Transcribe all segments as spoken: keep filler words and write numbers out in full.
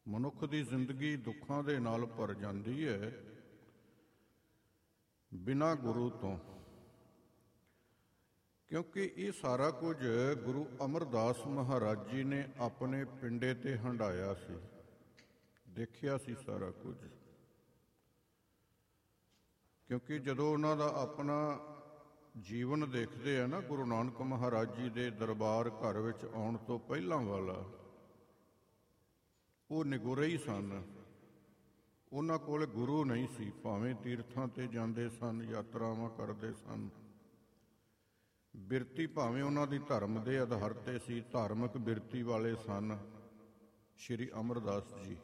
ਮਨੁੱਖ ਦੀ ਜ਼ਿੰਦਗੀ ਦੁੱਖਾਂ ਦੇ ਨਾਲ ਭਰ ਜਾਂਦੀ ਹੈ ਬਿਨਾਂ ਗੁਰੂ ਤੋਂ, ਕਿਉਂਕਿ ਇਹ ਸਾਰਾ ਕੁਝ ਗੁਰੂ ਅਮਰਦਾਸ ਮਹਾਰਾਜ ਜੀ ਨੇ ਆਪਣੇ ਪਿੰਡੇ ਤੇ ਹੰਢਾਇਆ ਸੀ, ਦੇਖਿਆ ਸੀ ਸਾਰਾ ਕੁਝ। ਕਿਉਂਕਿ ਜਦੋਂ ਉਹਨਾਂ ਦਾ ਆਪਣਾ ਜੀਵਨ ਦੇਖਦੇ ਆ ਨਾ, ਗੁਰੂ ਨਾਨਕ ਮਹਾਰਾਜ ਜੀ ਦੇ ਦਰਬਾਰ ਘਰ ਵਿੱਚ ਆਉਣ ਤੋਂ ਪਹਿਲਾਂ ਵਾਲਾ, ਉਹ ਨਿਗੁਰੇ ਹੀ ਸਨ। ਉਹਨਾਂ ਕੋਲ ਗੁਰੂ ਨਹੀਂ ਸੀ, ਭਾਵੇਂ ਤੀਰਥਾਂ ਤੇ ਜਾਂਦੇ ਸਨ, ਯਾਤਰਾਵਾਂ ਕਰਦੇ ਸਨ। ਬਿਰਤੀ ਭਾਵੇਂ ਉਹਨਾਂ ਦੀ ਧਰਮ ਦੇ ਆਧਾਰ ਤੇ ਸੀ, ਧਾਰਮਿਕ ਬਿਰਤੀ ਵਾਲੇ ਸਨ ਸ਼੍ਰੀ ਅਮਰਦਾਸ ਜੀ।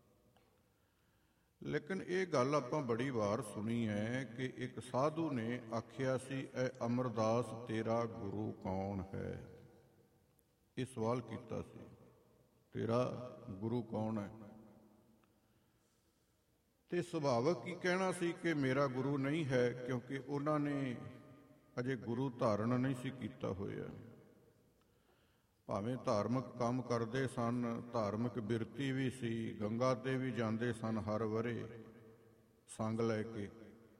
ਲੇਕਿਨ ਇਹ ਗੱਲ ਆਪਾਂ ਬੜੀ ਵਾਰ ਸੁਣੀ ਹੈ ਕਿ ਇੱਕ ਸਾਧੂ ਨੇ ਆਖਿਆ ਸੀ, ਐ ਅਮਰਦਾਸ ਤੇਰਾ ਗੁਰੂ ਕੌਣ ਹੈ? ਇਹ ਸਵਾਲ ਕੀਤਾ ਸੀ, ਤੇਰਾ ਗੁਰੂ ਕੌਣ ਹੈ? ਤੇ ਸੁਭਾਵਕ ਕੀ ਕਹਿਣਾ ਸੀ ਕਿ ਮੇਰਾ ਗੁਰੂ ਨਹੀਂ ਹੈ, ਕਿਉਂਕਿ ਉਹਨਾਂ ਨੇ ਅਜੇ ਗੁਰੂ ਧਾਰਨ ਨਹੀਂ ਸੀ ਕੀਤਾ ਹੋਇਆ। ਭਾਵੇਂ ਧਾਰਮਿਕ ਕੰਮ ਕਰਦੇ ਸਨ, ਧਾਰਮਿਕ ਬਿਰਤੀ ਵੀ ਸੀ, ਗੰਗਾ ਤੇ ਵੀ ਜਾਂਦੇ ਸਨ ਹਰ ਵਰੇ ਸੰਗ ਲੈ ਕੇ।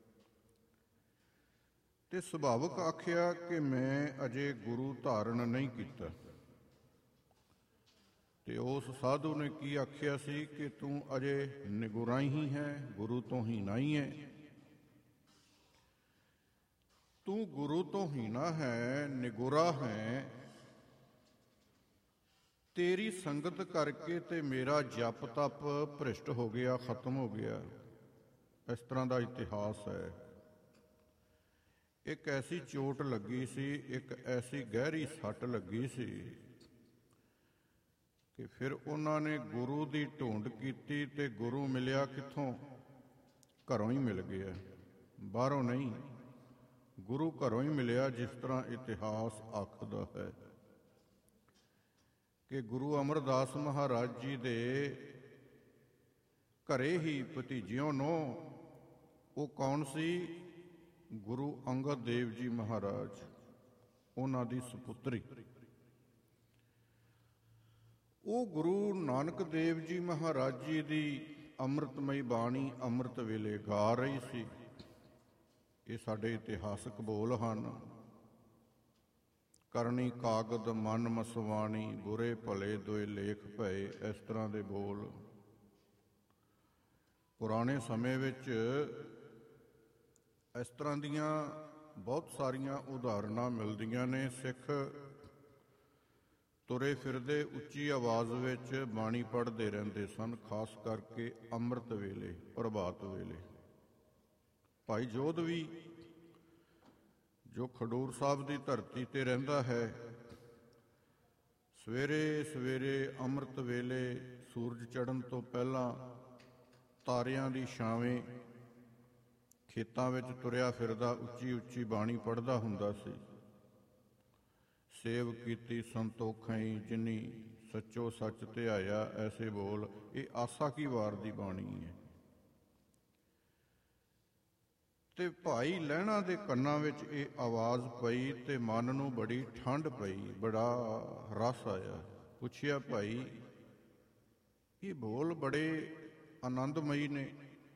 ਤੇ ਸੁਭਾਵਕ ਆਖਿਆ ਕਿ ਮੈਂ ਅਜੇ ਗੁਰੂ ਧਾਰਨ ਨਹੀਂ ਕੀਤਾ। ਤੇ ਉਸ ਸਾਧੂ ਨੇ ਕੀ ਆਖਿਆ ਸੀ ਕਿ ਤੂੰ ਅਜੇ ਨਿਗੁਰਾ ਹੀ ਹੈ, ਗੁਰੂ ਤੋਂ ਹੀਣਾ ਹੀ ਹੈ। ਤੂੰ ਗੁਰੂ ਤੋਂ ਹੀਣਾ ਹੈ, ਨਿਗੁਰਾ ਹੈ। ਤੇਰੀ ਸੰਗਤ ਕਰਕੇ ਤੇ ਮੇਰਾ ਜਪ ਤਪ ਭ੍ਰਿਸ਼ਟ ਹੋ ਗਿਆ, ਖਤਮ ਹੋ ਗਿਆ। ਇਸ ਤਰ੍ਹਾਂ ਦਾ ਇਤਿਹਾਸ ਹੈ। ਇੱਕ ਐਸੀ ਚੋਟ ਲੱਗੀ ਸੀ, ਇੱਕ ਐਸੀ ਗਹਿਰੀ ਸੱਟ ਲੱਗੀ ਸੀ ਕਿ ਫਿਰ ਉਹਨਾਂ ਨੇ ਗੁਰੂ ਦੀ ਢੂੰਡ ਕੀਤੀ ਤੇ ਗੁਰੂ ਮਿਲਿਆ ਕਿੱਥੋਂ? ਘਰੋਂ ਹੀ ਮਿਲ ਗਿਆ, ਬਾਹਰੋਂ ਨਹੀਂ। ਗੁਰੂ ਘਰੋਂ ਹੀ ਮਿਲਿਆ, ਜਿਸ ਤਰ੍ਹਾਂ ਇਤਿਹਾਸ ਆਖਦਾ ਹੈ ਕਿ ਗੁਰੂ ਅਮਰਦਾਸ ਮਹਾਰਾਜ ਜੀ ਦੇ ਘਰੇ ਹੀ ਭਤੀਜਿਓਂ ਨੂੰ, ਉਹ ਕੌਣ ਸੀ? ਗੁਰੂ ਅੰਗਦ ਦੇਵ ਜੀ ਮਹਾਰਾਜ, ਉਹਨਾਂ ਦੀ ਸੁਪੁੱਤਰੀ। ਉਹ ਗੁਰੂ ਨਾਨਕ ਦੇਵ ਜੀ ਮਹਾਰਾਜ ਜੀ ਦੀ ਅੰਮ੍ਰਿਤਮਈ ਬਾਣੀ ਅੰਮ੍ਰਿਤ ਵੇਲੇ ਗਾ ਰਹੀ ਸੀ। ਇਹ ਸਾਡੇ ਇਤਿਹਾਸਕ ਬੋਲ ਹਨ। ਕਰਨੀ ਕਾਗਦ ਮਨ ਮਸਵਾਣੀ, ਬੁਰੇ ਭਲੇ ਦੋਏ ਲੇਖ ਭਏ। ਇਸ ਤਰ੍ਹਾਂ ਦੇ ਬੋਲ ਪੁਰਾਣੇ ਸਮੇਂ ਵਿੱਚ ਇਸ ਤਰ੍ਹਾਂ ਦੀਆਂ ਬਹੁਤ ਸਾਰੀਆਂ ਉਦਾਹਰਨਾਂ ਮਿਲਦੀਆਂ ਨੇ। ਸਿੱਖ ਤੁਰੇ ਫਿਰਦੇ ਉੱਚੀ ਆਵਾਜ਼ ਵਿੱਚ ਬਾਣੀ ਪੜ੍ਹਦੇ ਰਹਿੰਦੇ ਸਨ, ਖਾਸ ਕਰਕੇ ਅੰਮ੍ਰਿਤ ਵੇਲੇ, ਪ੍ਰਭਾਤ ਵੇਲੇ। ਭਾਈ ਜੋਧ ਵੀ, ਜੋ ਖਡੂਰ ਸਾਹਿਬ ਦੀ ਧਰਤੀ ਤੇ ਰਹਿੰਦਾ ਹੈ, ਸਵੇਰੇ ਸਵੇਰੇ ਅੰਮ੍ਰਿਤ ਵੇਲੇ ਸੂਰਜ ਚੜ੍ਹਨ ਤੋਂ ਪਹਿਲਾਂ ਤਾਰਿਆਂ ਦੀ ਛਾਵੇਂ ਖੇਤਾਂ ਵਿੱਚ ਤੁਰਿਆ ਫਿਰਦਾ ਉੱਚੀ ਉੱਚੀ ਬਾਣੀ ਪੜ੍ਹਦਾ ਹੁੰਦਾ ਸੀ। ਸੇਵ ਕੀਤੀ ਸੰਤੋਖਈ ਜਿਨੀ ਸੱਚੋ ਸੱਚ ਧਿਆਇਆ, ਐਸੇ ਬੋਲ। ਇਹ ਆਸਾ ਕੀ ਵਾਰ ਦੀ ਬਾਣੀ ਹੈ। ਤੇ ਭਾਈ ਲਹਿਣਾ ਦੇ ਕੰਨਾਂ ਵਿੱਚ ਇਹ ਆਵਾਜ਼ ਪਈ ਤੇ ਮਨ ਨੂੰ ਬੜੀ ਠੰਡ ਪਈ, ਬੜਾ ਰਸ ਆਇਆ। ਪੁੱਛਿਆ, ਭਾਈ ਇਹ ਬੋਲ ਬੜੇ ਆਨੰਦਮਈ ਨੇ,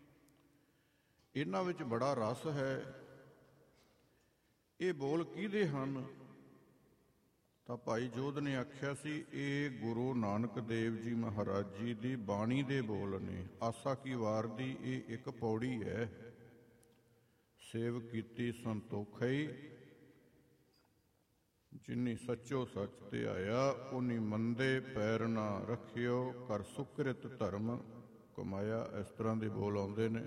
ਇਹਨਾਂ ਵਿੱਚ ਬੜਾ ਰਸ ਹੈ, ਇਹ ਬੋਲ ਕਿਹਦੇ ਹਨ? ਤਾਂ ਭਾਈ ਜੋਧ ਨੇ ਆਖਿਆ ਸੀ, ਇਹ ਗੁਰੂ ਨਾਨਕ ਦੇਵ ਜੀ ਮਹਾਰਾਜ ਜੀ ਦੀ ਬਾਣੀ ਦੇ ਬੋਲ ਨੇ। ਆਸਾ ਕੀ ਵਾਰ ਦੀ ਇਹ ਇੱਕ ਪੌੜੀ ਹੈ। ਸੇਵ ਕੀਤੀ ਸੰਤੋਖਈ ਜਿਨੀ ਸੱਚੋ ਸੱਚ ਧਿਆਇਆ, ਉਨੀ ਮੰਦੇ ਪੈਰ ਨਾ ਰੱਖਿਓ, ਕਰ ਸੁਕ੍ਰਿਤ ਧਰਮ ਕਮਾਇਆ। ਇਸ ਤਰ੍ਹਾਂ ਦੇ ਬੋਲ ਆਉਂਦੇ ਨੇ।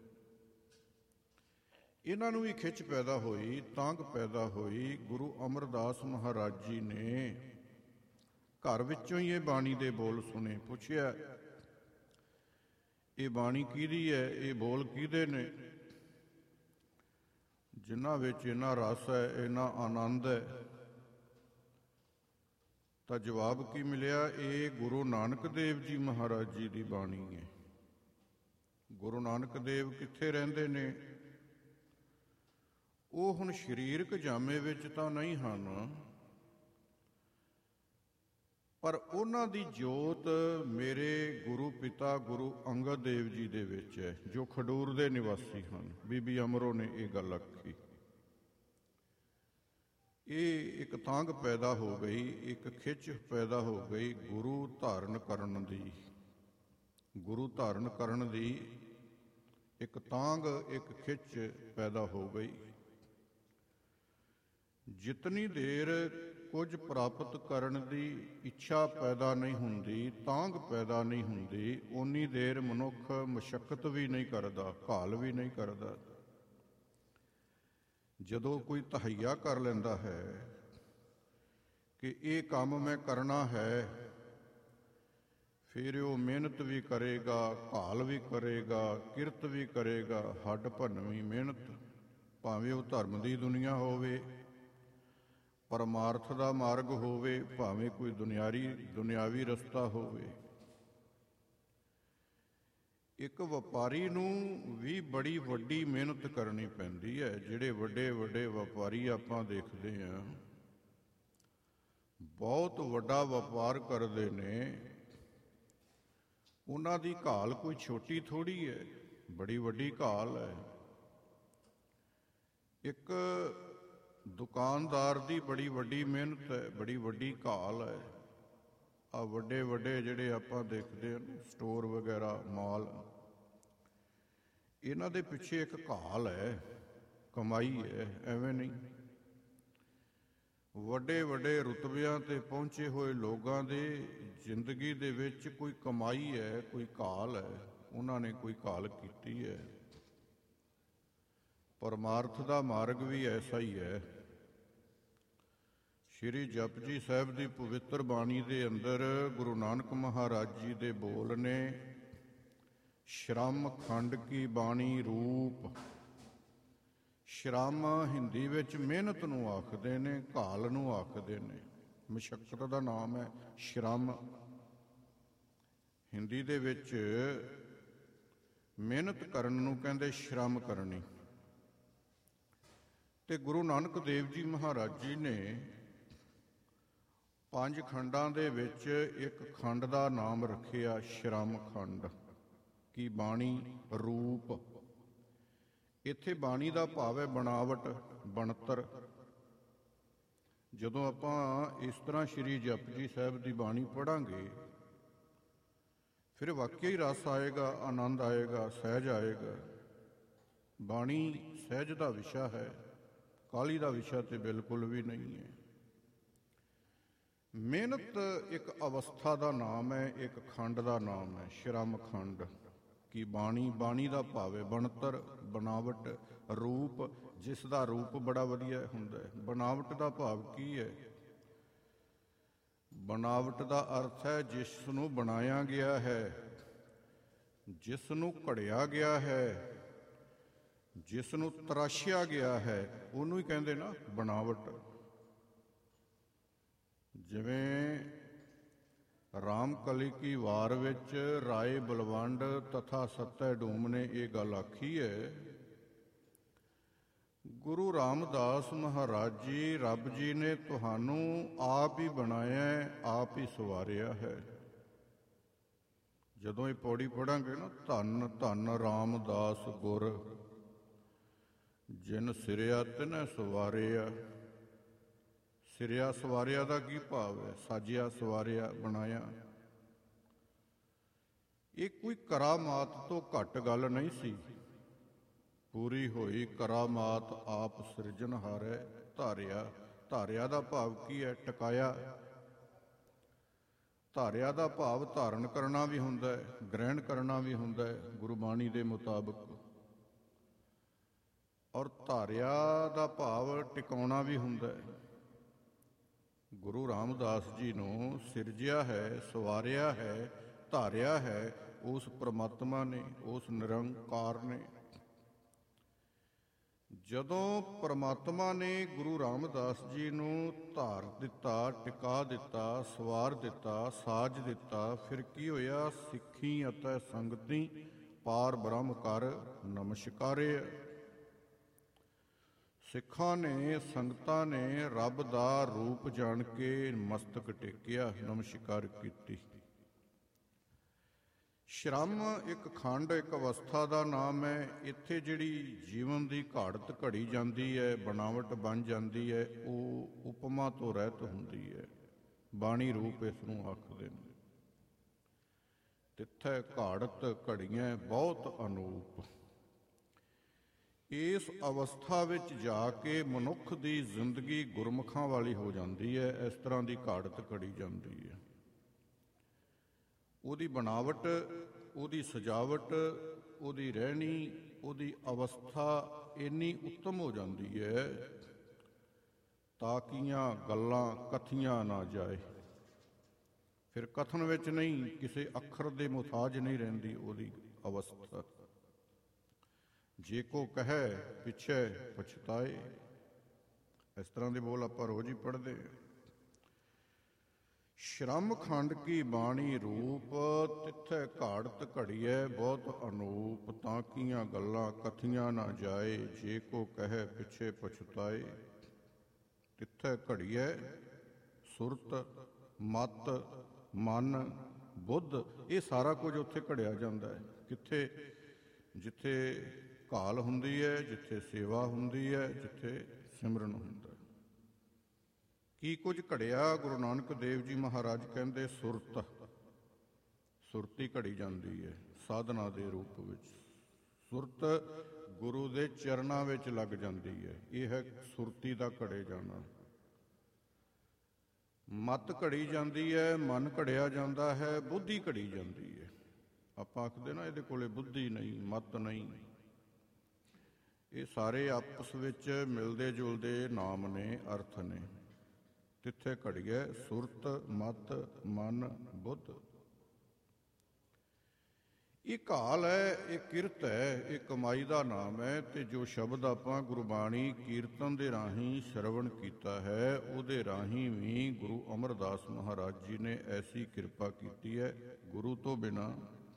ਇਹਨਾਂ ਨੂੰ ਵੀ ਖਿੱਚ ਪੈਦਾ ਹੋਈ, ਤਾਂਘ ਪੈਦਾ ਹੋਈ। ਗੁਰੂ ਅਮਰਦਾਸ ਮਹਾਰਾਜ ਜੀ ਨੇ ਘਰ ਵਿੱਚੋਂ ਹੀ ਇਹ ਬਾਣੀ ਦੇ ਬੋਲ ਸੁਣੇ। ਪੁੱਛਿਆ, ਇਹ ਬਾਣੀ ਕਿਹਦੀ ਹੈ? ਇਹ ਬੋਲ ਕਿਹਦੇ ਨੇ? ਜਿਨ੍ਹਾਂ ਵਿੱਚ ਇੰਨਾ ਰਸ ਹੈ, ਇੰਨਾ ਆਨੰਦ ਹੈ। ਤਾਂ ਜਵਾਬ ਕੀ ਮਿਲਿਆ? ਇਹ ਗੁਰੂ ਨਾਨਕ ਦੇਵ ਜੀ ਮਹਾਰਾਜ ਜੀ ਦੀ ਬਾਣੀ ਹੈ। ਗੁਰੂ ਨਾਨਕ ਦੇਵ ਕਿੱਥੇ ਰਹਿੰਦੇ ਨੇ? ਉਹ ਹੁਣ ਸਰੀਰਕ ਜਾਮੇ ਵਿੱਚ ਤਾਂ ਨਹੀਂ ਹਨ, ਪਰ ਉਹਨਾਂ ਦੀ ਜੋਤ ਮੇਰੇ ਗੁਰੂ ਪਿਤਾ ਗੁਰੂ ਅੰਗਦ ਦੇਵ ਜੀ ਦੇ ਵਿੱਚ ਹੈ, ਜੋ ਖਡੂਰ ਦੇ ਨਿਵਾਸੀ ਹਨ। ਬੀਬੀ ਅਮਰੋ ਨੇ ਇਹ ਗੱਲ ਆਖੀ। ਇਹ ਇੱਕ ਤਾਂਘ ਪੈਦਾ ਹੋ ਗਈ, ਇੱਕ ਖਿੱਚ ਪੈਦਾ ਹੋ ਗਈ ਗੁਰੂ ਧਾਰਨ ਕਰਨ ਦੀ। ਗੁਰੂ ਧਾਰਨ ਕਰਨ ਦੀ ਇੱਕ ਤਾਂਘ, ਇੱਕ ਖਿੱਚ ਪੈਦਾ ਹੋ ਗਈ। ਜਿਤਨੀ ਦੇਰ ਕੁਝ ਪ੍ਰਾਪਤ ਕਰਨ ਦੀ ਇੱਛਾ ਪੈਦਾ ਨਹੀਂ ਹੁੰਦੀ, ਤਾਂਘ ਪੈਦਾ ਨਹੀਂ ਹੁੰਦੀ, ਓਨੀ ਦੇਰ ਮਨੁੱਖ ਮੁਸ਼ੱਕਤ ਵੀ ਨਹੀਂ ਕਰਦਾ, ਘਾਲ ਵੀ ਨਹੀਂ ਕਰਦਾ। ਜਦੋਂ ਕੋਈ ਤਹੱਈਆ ਕਰ ਲੈਂਦਾ ਹੈ ਕਿ ਇਹ ਕੰਮ ਮੈਂ ਕਰਨਾ ਹੈ, ਫਿਰ ਉਹ ਮਿਹਨਤ ਵੀ ਕਰੇਗਾ, ਘਾਲ ਵੀ ਕਰੇਗਾ, ਕਿਰਤ ਵੀ ਕਰੇਗਾ, ਹੱਡ ਭੰਨਵੀਂ ਮਿਹਨਤ, ਭਾਵੇਂ ਉਹ ਧਰਮ ਦੀ ਦੁਨੀਆ ਹੋਵੇ, ਪਰਮਾਰਥ ਦਾ ਮਾਰਗ ਹੋਵੇ, ਭਾਵੇਂ ਕੋਈ ਦੁਨਿਆਰੀ ਦੁਨਿਆਵੀ ਰਸਤਾ ਹੋਵੇ। ਇੱਕ ਵਪਾਰੀ ਨੂੰ ਵੀ ਬੜੀ ਵੱਡੀ ਮਿਹਨਤ ਕਰਨੀ ਪੈਂਦੀ ਹੈ। ਜਿਹੜੇ ਵੱਡੇ ਵੱਡੇ ਵਪਾਰੀ ਆਪਾਂ ਦੇਖਦੇ ਹਾਂ, ਬਹੁਤ ਵੱਡਾ ਵਪਾਰ ਕਰਦੇ ਨੇ, ਉਹਨਾਂ ਦੀ ਘਾਲ ਕੋਈ ਛੋਟੀ ਥੋੜ੍ਹੀ ਹੈ, ਬੜੀ ਵੱਡੀ ਘਾਲ ਹੈ। ਇੱਕ ਦੁਕਾਨਦਾਰ ਦੀ ਬੜੀ ਵੱਡੀ ਮਿਹਨਤ ਹੈ, ਬੜੀ ਵੱਡੀ ਘਾਲ ਹੈ। ਆ ਵੱਡੇ ਵੱਡੇ ਜਿਹੜੇ ਆਪਾਂ ਦੇਖਦੇ ਹਾਂ ਸਟੋਰ ਵਗੈਰਾ, ਮਾਲ, ਇਹਨਾਂ ਦੇ ਪਿੱਛੇ ਇੱਕ ਘਾਲ ਹੈ, ਕਮਾਈ ਹੈ, ਐਵੇਂ ਨਹੀਂ। ਵੱਡੇ ਵੱਡੇ ਰੁਤਬਿਆਂ 'ਤੇ ਪਹੁੰਚੇ ਹੋਏ ਲੋਕਾਂ ਦੇ ਜ਼ਿੰਦਗੀ ਦੇ ਵਿੱਚ ਕੋਈ ਕਮਾਈ ਹੈ, ਕੋਈ ਘਾਲ ਹੈ, ਉਹਨਾਂ ਨੇ ਕੋਈ ਘਾਲ ਕੀਤੀ ਹੈ। ਪਰਮਾਰਥ ਦਾ ਮਾਰਗ ਵੀ ਐਸਾ ਹੀ ਹੈ। ਸ਼੍ਰੀ ਜਪਜੀ ਸਾਹਿਬ ਦੀ ਪਵਿੱਤਰ ਬਾਣੀ ਦੇ ਅੰਦਰ ਗੁਰੂ ਨਾਨਕ ਮਹਾਰਾਜ ਜੀ ਦੇ ਬੋਲ ਨੇ, ਸ਼ਰਮ ਖੰਡ ਕੀ ਬਾਣੀ ਰੂਪ। ਸ਼ਰਮ ਹਿੰਦੀ ਵਿੱਚ ਮਿਹਨਤ ਨੂੰ ਆਖਦੇ ਨੇ, ਘਾਲ ਨੂੰ ਆਖਦੇ ਨੇ। ਮੁਸ਼ੱਕਤ ਦਾ ਨਾਮ ਹੈ ਸ਼ਰਮ। ਹਿੰਦੀ ਦੇ ਵਿੱਚ ਮਿਹਨਤ ਕਰਨ ਨੂੰ ਕਹਿੰਦੇ ਸ਼ਰਮ ਕਰਨੀ। ਤੇ ਗੁਰੂ ਨਾਨਕ ਦੇਵ ਜੀ ਮਹਾਰਾਜ ਜੀ ਨੇ ਪੰਜ ਖੰਡਾਂ ਦੇ ਵਿੱਚ ਇੱਕ ਖੰਡ ਦਾ ਨਾਮ ਰੱਖਿਆ ਸ਼ਰਮ ਖੰਡ ਕੀ ਬਾਣੀ ਰੂਪ। ਇੱਥੇ ਬਾਣੀ ਦਾ ਭਾਵ ਹੈ ਬਣਾਵਟ, ਬਣਤਰ। ਜਦੋਂ ਆਪਾਂ ਇਸ ਤਰ੍ਹਾਂ ਸ਼੍ਰੀ ਜਪਜੀ ਸਾਹਿਬ ਦੀ ਬਾਣੀ ਪੜ੍ਹਾਂਗੇ, ਫਿਰ ਵਾਕਿਆ ਹੀ ਰਸ ਆਏਗਾ, ਆਨੰਦ ਆਏਗਾ, ਸਹਿਜ ਆਏਗਾ। ਬਾਣੀ ਸਹਿਜ ਦਾ ਵਿਸ਼ਾ ਹੈ, ਕਾਹਲੀ ਦਾ ਵਿਸ਼ਾ ਤੇ ਬਿਲਕੁਲ ਵੀ ਨਹੀਂ ਹੈ। ਮਿਹਨਤ ਇੱਕ ਅਵਸਥਾ ਦਾ ਨਾਮ ਹੈ, ਇੱਕ ਖੰਡ ਦਾ ਨਾਮ ਹੈ, ਸ਼ਰਮ ਖੰਡ ਕੀ ਬਾਣੀ। ਬਾਣੀ ਦਾ ਭਾਵ ਹੈ ਬਣਤਰ, ਬਣਾਵਟ, ਰੂਪ, ਜਿਸ ਦਾ ਰੂਪ ਬੜਾ ਵਧੀਆ ਹੁੰਦਾ ਹੈ। ਬਣਾਵਟ ਦਾ ਭਾਵ ਕੀ ਹੈ? ਬਣਾਵਟ ਦਾ ਅਰਥ ਹੈ ਜਿਸ ਨੂੰ ਬਣਾਇਆ ਗਿਆ ਹੈ, ਜਿਸ ਨੂੰ ਘੜਿਆ ਗਿਆ ਹੈ, ਜਿਸ ਨੂੰ ਤਰਾਸ਼ਿਆ ਗਿਆ ਹੈ, ਉਹਨੂੰ ਹੀ ਕਹਿੰਦੇ ਨਾ ਬਣਾਵਟ। ਜਿਵੇਂ ਰਾਮ ਕਲੀ ਕੀ ਵਾਰ ਵਿੱਚ ਰਾਏ ਬਲਵੰਡ ਤਥਾ ਸੱਤੈ ਡੂਮ ਨੇ ਇਹ ਗੱਲ ਆਖੀ ਹੈ। ਗੁਰੂ ਰਾਮਦਾਸ ਮਹਾਰਾਜ ਜੀ, ਰੱਬ ਜੀ ਨੇ ਤੁਹਾਨੂੰ ਆਪ ਹੀ ਬਣਾਇਆ, ਆਪ ਹੀ ਸਵਾਰਿਆ ਹੈ। ਜਦੋਂ ਇਹ ਪੌੜੀ ਪੜਾਂਗੇ ਨਾ, ਧੰਨ ਧੰਨ ਰਾਮਦਾਸ ਗੁਰ, ਜਿਨ ਸਿਰਿਆ ਤਿਨੈ ਸਵਾਰਿਆ। ਸਿਰਿਆ ਸਵਾਰਿਆ ਦਾ ਕੀ ਭਾਵ ਹੈ? ਸਾਜਿਆ, ਸਵਾਰਿਆ, ਬਣਾਇਆ। ਇਹ ਕੋਈ ਕਰਾਮਾਤ ਤੋਂ ਘੱਟ ਗੱਲ ਨਹੀਂ ਸੀ। ਪੂਰੀ ਹੋਈ ਕਰਾਮਾਤ ਆਪ ਸਿਰਜਣਹਾਰੈ ਧਾਰਿਆ। ਧਾਰਿਆ ਦਾ ਭਾਵ ਕੀ ਹੈ? ਟਿਕਾਇਆ। ਧਾਰਿਆ ਦਾ ਭਾਵ ਧਾਰਨ ਕਰਨਾ ਵੀ ਹੁੰਦਾ ਹੈ, ਗ੍ਰਹਿਣ ਕਰਨਾ ਵੀ ਹੁੰਦਾ ਹੈ ਗੁਰਬਾਣੀ ਦੇ ਮੁਤਾਬਕ। ਔਰ ਧਾਰਿਆ ਦਾ ਭਾਵ ਟਿਕਾਉਣਾ ਵੀ ਹੁੰਦਾ ਹੈ। ਗੁਰੂ ਰਾਮਦਾਸ ਜੀ ਨੂੰ ਸਿਰਜਿਆ ਹੈ, ਸਵਾਰਿਆ ਹੈ, ਧਾਰਿਆ ਹੈ ਉਸ ਪ੍ਰਮਾਤਮਾ ਨੇ, ਉਸ ਨਿਰੰਕਾਰ ਨੇ। ਜਦੋਂ ਪ੍ਰਮਾਤਮਾ ਨੇ ਗੁਰੂ ਰਾਮਦਾਸ ਜੀ ਨੂੰ ਧਾਰ ਦਿੱਤਾ, ਟਿਕਾ ਦਿੱਤਾ, ਸਵਾਰ ਦਿੱਤਾ, ਸਾਜ ਦਿੱਤਾ, ਫਿਰ ਕੀ ਹੋਇਆ? ਸਿੱਖੀ ਅਤੇ ਸੰਗਤੀ ਪਾਰ ਬ੍ਰਹਮ ਕਰ ਨਮਸਕਾਰੇ। ਸਿੱਖਾਂ ਨੇ, ਸੰਗਤਾਂ ਨੇ ਰੱਬ ਦਾ ਰੂਪ ਜਾਣ ਕੇ ਮਸਤਕ ਟੇਕਿਆ, ਨਮਸਕਾਰ ਕੀਤੀ। ਸ਼ਰਮ ਇੱਕ ਖੰਡ, ਇੱਕ ਅਵਸਥਾ ਦਾ ਨਾਮ ਹੈ। ਇੱਥੇ ਜਿਹੜੀ ਜੀਵਨ ਦੀ ਘਾੜਤ ਘੜੀ ਜਾਂਦੀ ਹੈ, ਬਣਾਵਟ ਬਣ ਜਾਂਦੀ ਹੈ, ਉਹ ਉਪਮਾ ਤੋਂ ਰਹਿਤ ਹੁੰਦੀ ਹੈ। ਬਾਣੀ ਰੂਪ ਇਸ ਨੂੰ ਆਖਦੇ ਨੇ। ਤਿੱਥੈ ਘਾੜਤ ਘੜੀਆਂ ਬਹੁਤ ਅਨੂਪ। ਇਸ ਅਵਸਥਾ ਵਿੱਚ ਜਾ ਕੇ ਮਨੁੱਖ ਦੀ ਜ਼ਿੰਦਗੀ ਗੁਰਮੁਖਾਂ ਵਾਲੀ ਹੋ ਜਾਂਦੀ ਹੈ। ਇਸ ਤਰ੍ਹਾਂ ਦੀ ਘਾੜਤ ਘੜੀ ਜਾਂਦੀ ਹੈ। ਉਹਦੀ ਬਣਾਵਟ, ਉਹਦੀ ਸਜਾਵਟ, ਉਹਦੀ ਰਹਿਣੀ, ਉਹਦੀ ਅਵਸਥਾ ਇੰਨੀ ਉੱਤਮ ਹੋ ਜਾਂਦੀ ਹੈ ਤਾਕੀਆਂ ਗੱਲਾਂ ਕਥੀਆਂ ਨਾ ਜਾਏ। ਫਿਰ ਕਥਨ ਵਿੱਚ ਨਹੀਂ, ਕਿਸੇ ਅੱਖਰ ਦੇ ਮੁਹਤਾਜ ਨਹੀਂ ਰਹਿੰਦੀ ਉਹਦੀ ਅਵਸਥਾ। ਜੇ ਕੋ ਕਹੈ ਪਿੱਛੇ ਪਛਤਾਏ, ਇਸ ਤਰ੍ਹਾਂ ਦੇ ਬੋਲ ਆਪਾਂ ਰੋਜ਼ ਹੀ ਪੜ੍ਹਦੇ। ਸ਼ਰਮ ਖੰਡ ਕੀ ਬਾਣੀ ਰੂਪ, ਤਿੱਥੈ ਘਾੜਤ ਘੜੀਐ ਬਹੁਤ ਅਨੂਪ। ਤਾਂ ਕੀਆਂ ਗੱਲਾਂ ਕਥੀਆਂ ਨਾ ਜਾਏ, ਜੇ ਕੋ ਕਹੈ ਪਿੱਛੇ ਪਛਤਾਏ। ਤਿੱਥੈ ਘੜੀਐ ਸੁਰਤ, ਮਤ, ਮਨ, ਬੁੱਧ, ਇਹ ਸਾਰਾ ਕੁਝ ਉੱਥੇ ਘੜਿਆ ਜਾਂਦਾ ਹੈ। ਕਿੱਥੇ? ਜਿੱਥੇ ਘਾਲ ਹੁੰਦੀ ਹੈ, ਜਿੱਥੇ ਸੇਵਾ ਹੁੰਦੀ ਹੈ, ਜਿੱਥੇ ਸਿਮਰਨ ਹੁੰਦਾ ਹੈ। ਕੀ ਕੁਝ ਘੜਿਆ? ਗੁਰੂ ਨਾਨਕ ਦੇਵ ਜੀ ਮਹਾਰਾਜ ਕਹਿੰਦੇ ਸੁਰਤ, ਸੁਰਤੀ ਘੜੀ ਜਾਂਦੀ ਹੈ ਸਾਧਨਾ ਦੇ ਰੂਪ ਵਿੱਚ। ਸੁਰਤ ਗੁਰੂ ਦੇ ਚਰਨਾਂ ਵਿੱਚ ਲੱਗ ਜਾਂਦੀ ਹੈ। ਇਹ ਹੈ ਸੁਰਤੀ ਦਾ ਘੜੇ ਜਾਣਾ। ਮਤ ਘੜੀ ਜਾਂਦੀ ਹੈ, ਮਨ ਘੜਿਆ ਜਾਂਦਾ ਹੈ, ਬੁੱਧੀ ਘੜੀ ਜਾਂਦੀ ਹੈ। ਆਪਾਂ ਆਖਦੇ ਨਾ ਇਹਦੇ ਕੋਲੇ ਬੁੱਧੀ ਨਹੀਂ, ਮਤ ਨਹੀਂ। ਇਹ ਸਾਰੇ ਆਪਸ ਵਿੱਚ ਮਿਲਦੇ ਜੁਲਦੇ ਨਾਮ ਨੇ, ਅਰਥ ਨੇ। ਤਿੱਥੇ ਘੜੀਐ ਸੁਰਤ, ਮਤ, ਮਨ, ਬੁੱਧ। ਇਹ ਘਾਲ ਹੈ, ਇਹ ਕਿਰਤ ਹੈ, ਇਹ ਕਮਾਈ ਦਾ ਨਾਮ ਹੈ। ਤੇ ਜੋ ਸ਼ਬਦ ਆਪਾਂ ਗੁਰਬਾਣੀ ਕੀਰਤਨ ਦੇ ਰਾਹੀਂ ਸ਼ਰਵਣ ਕੀਤਾ ਹੈ, ਉਹਦੇ ਰਾਹੀਂ ਵੀ ਗੁਰੂ ਅਮਰਦਾਸ ਮਹਾਰਾਜ ਜੀ ਨੇ ਐਸੀ ਕਿਰਪਾ ਕੀਤੀ ਹੈ। ਗੁਰੂ ਤੋਂ ਬਿਨਾਂ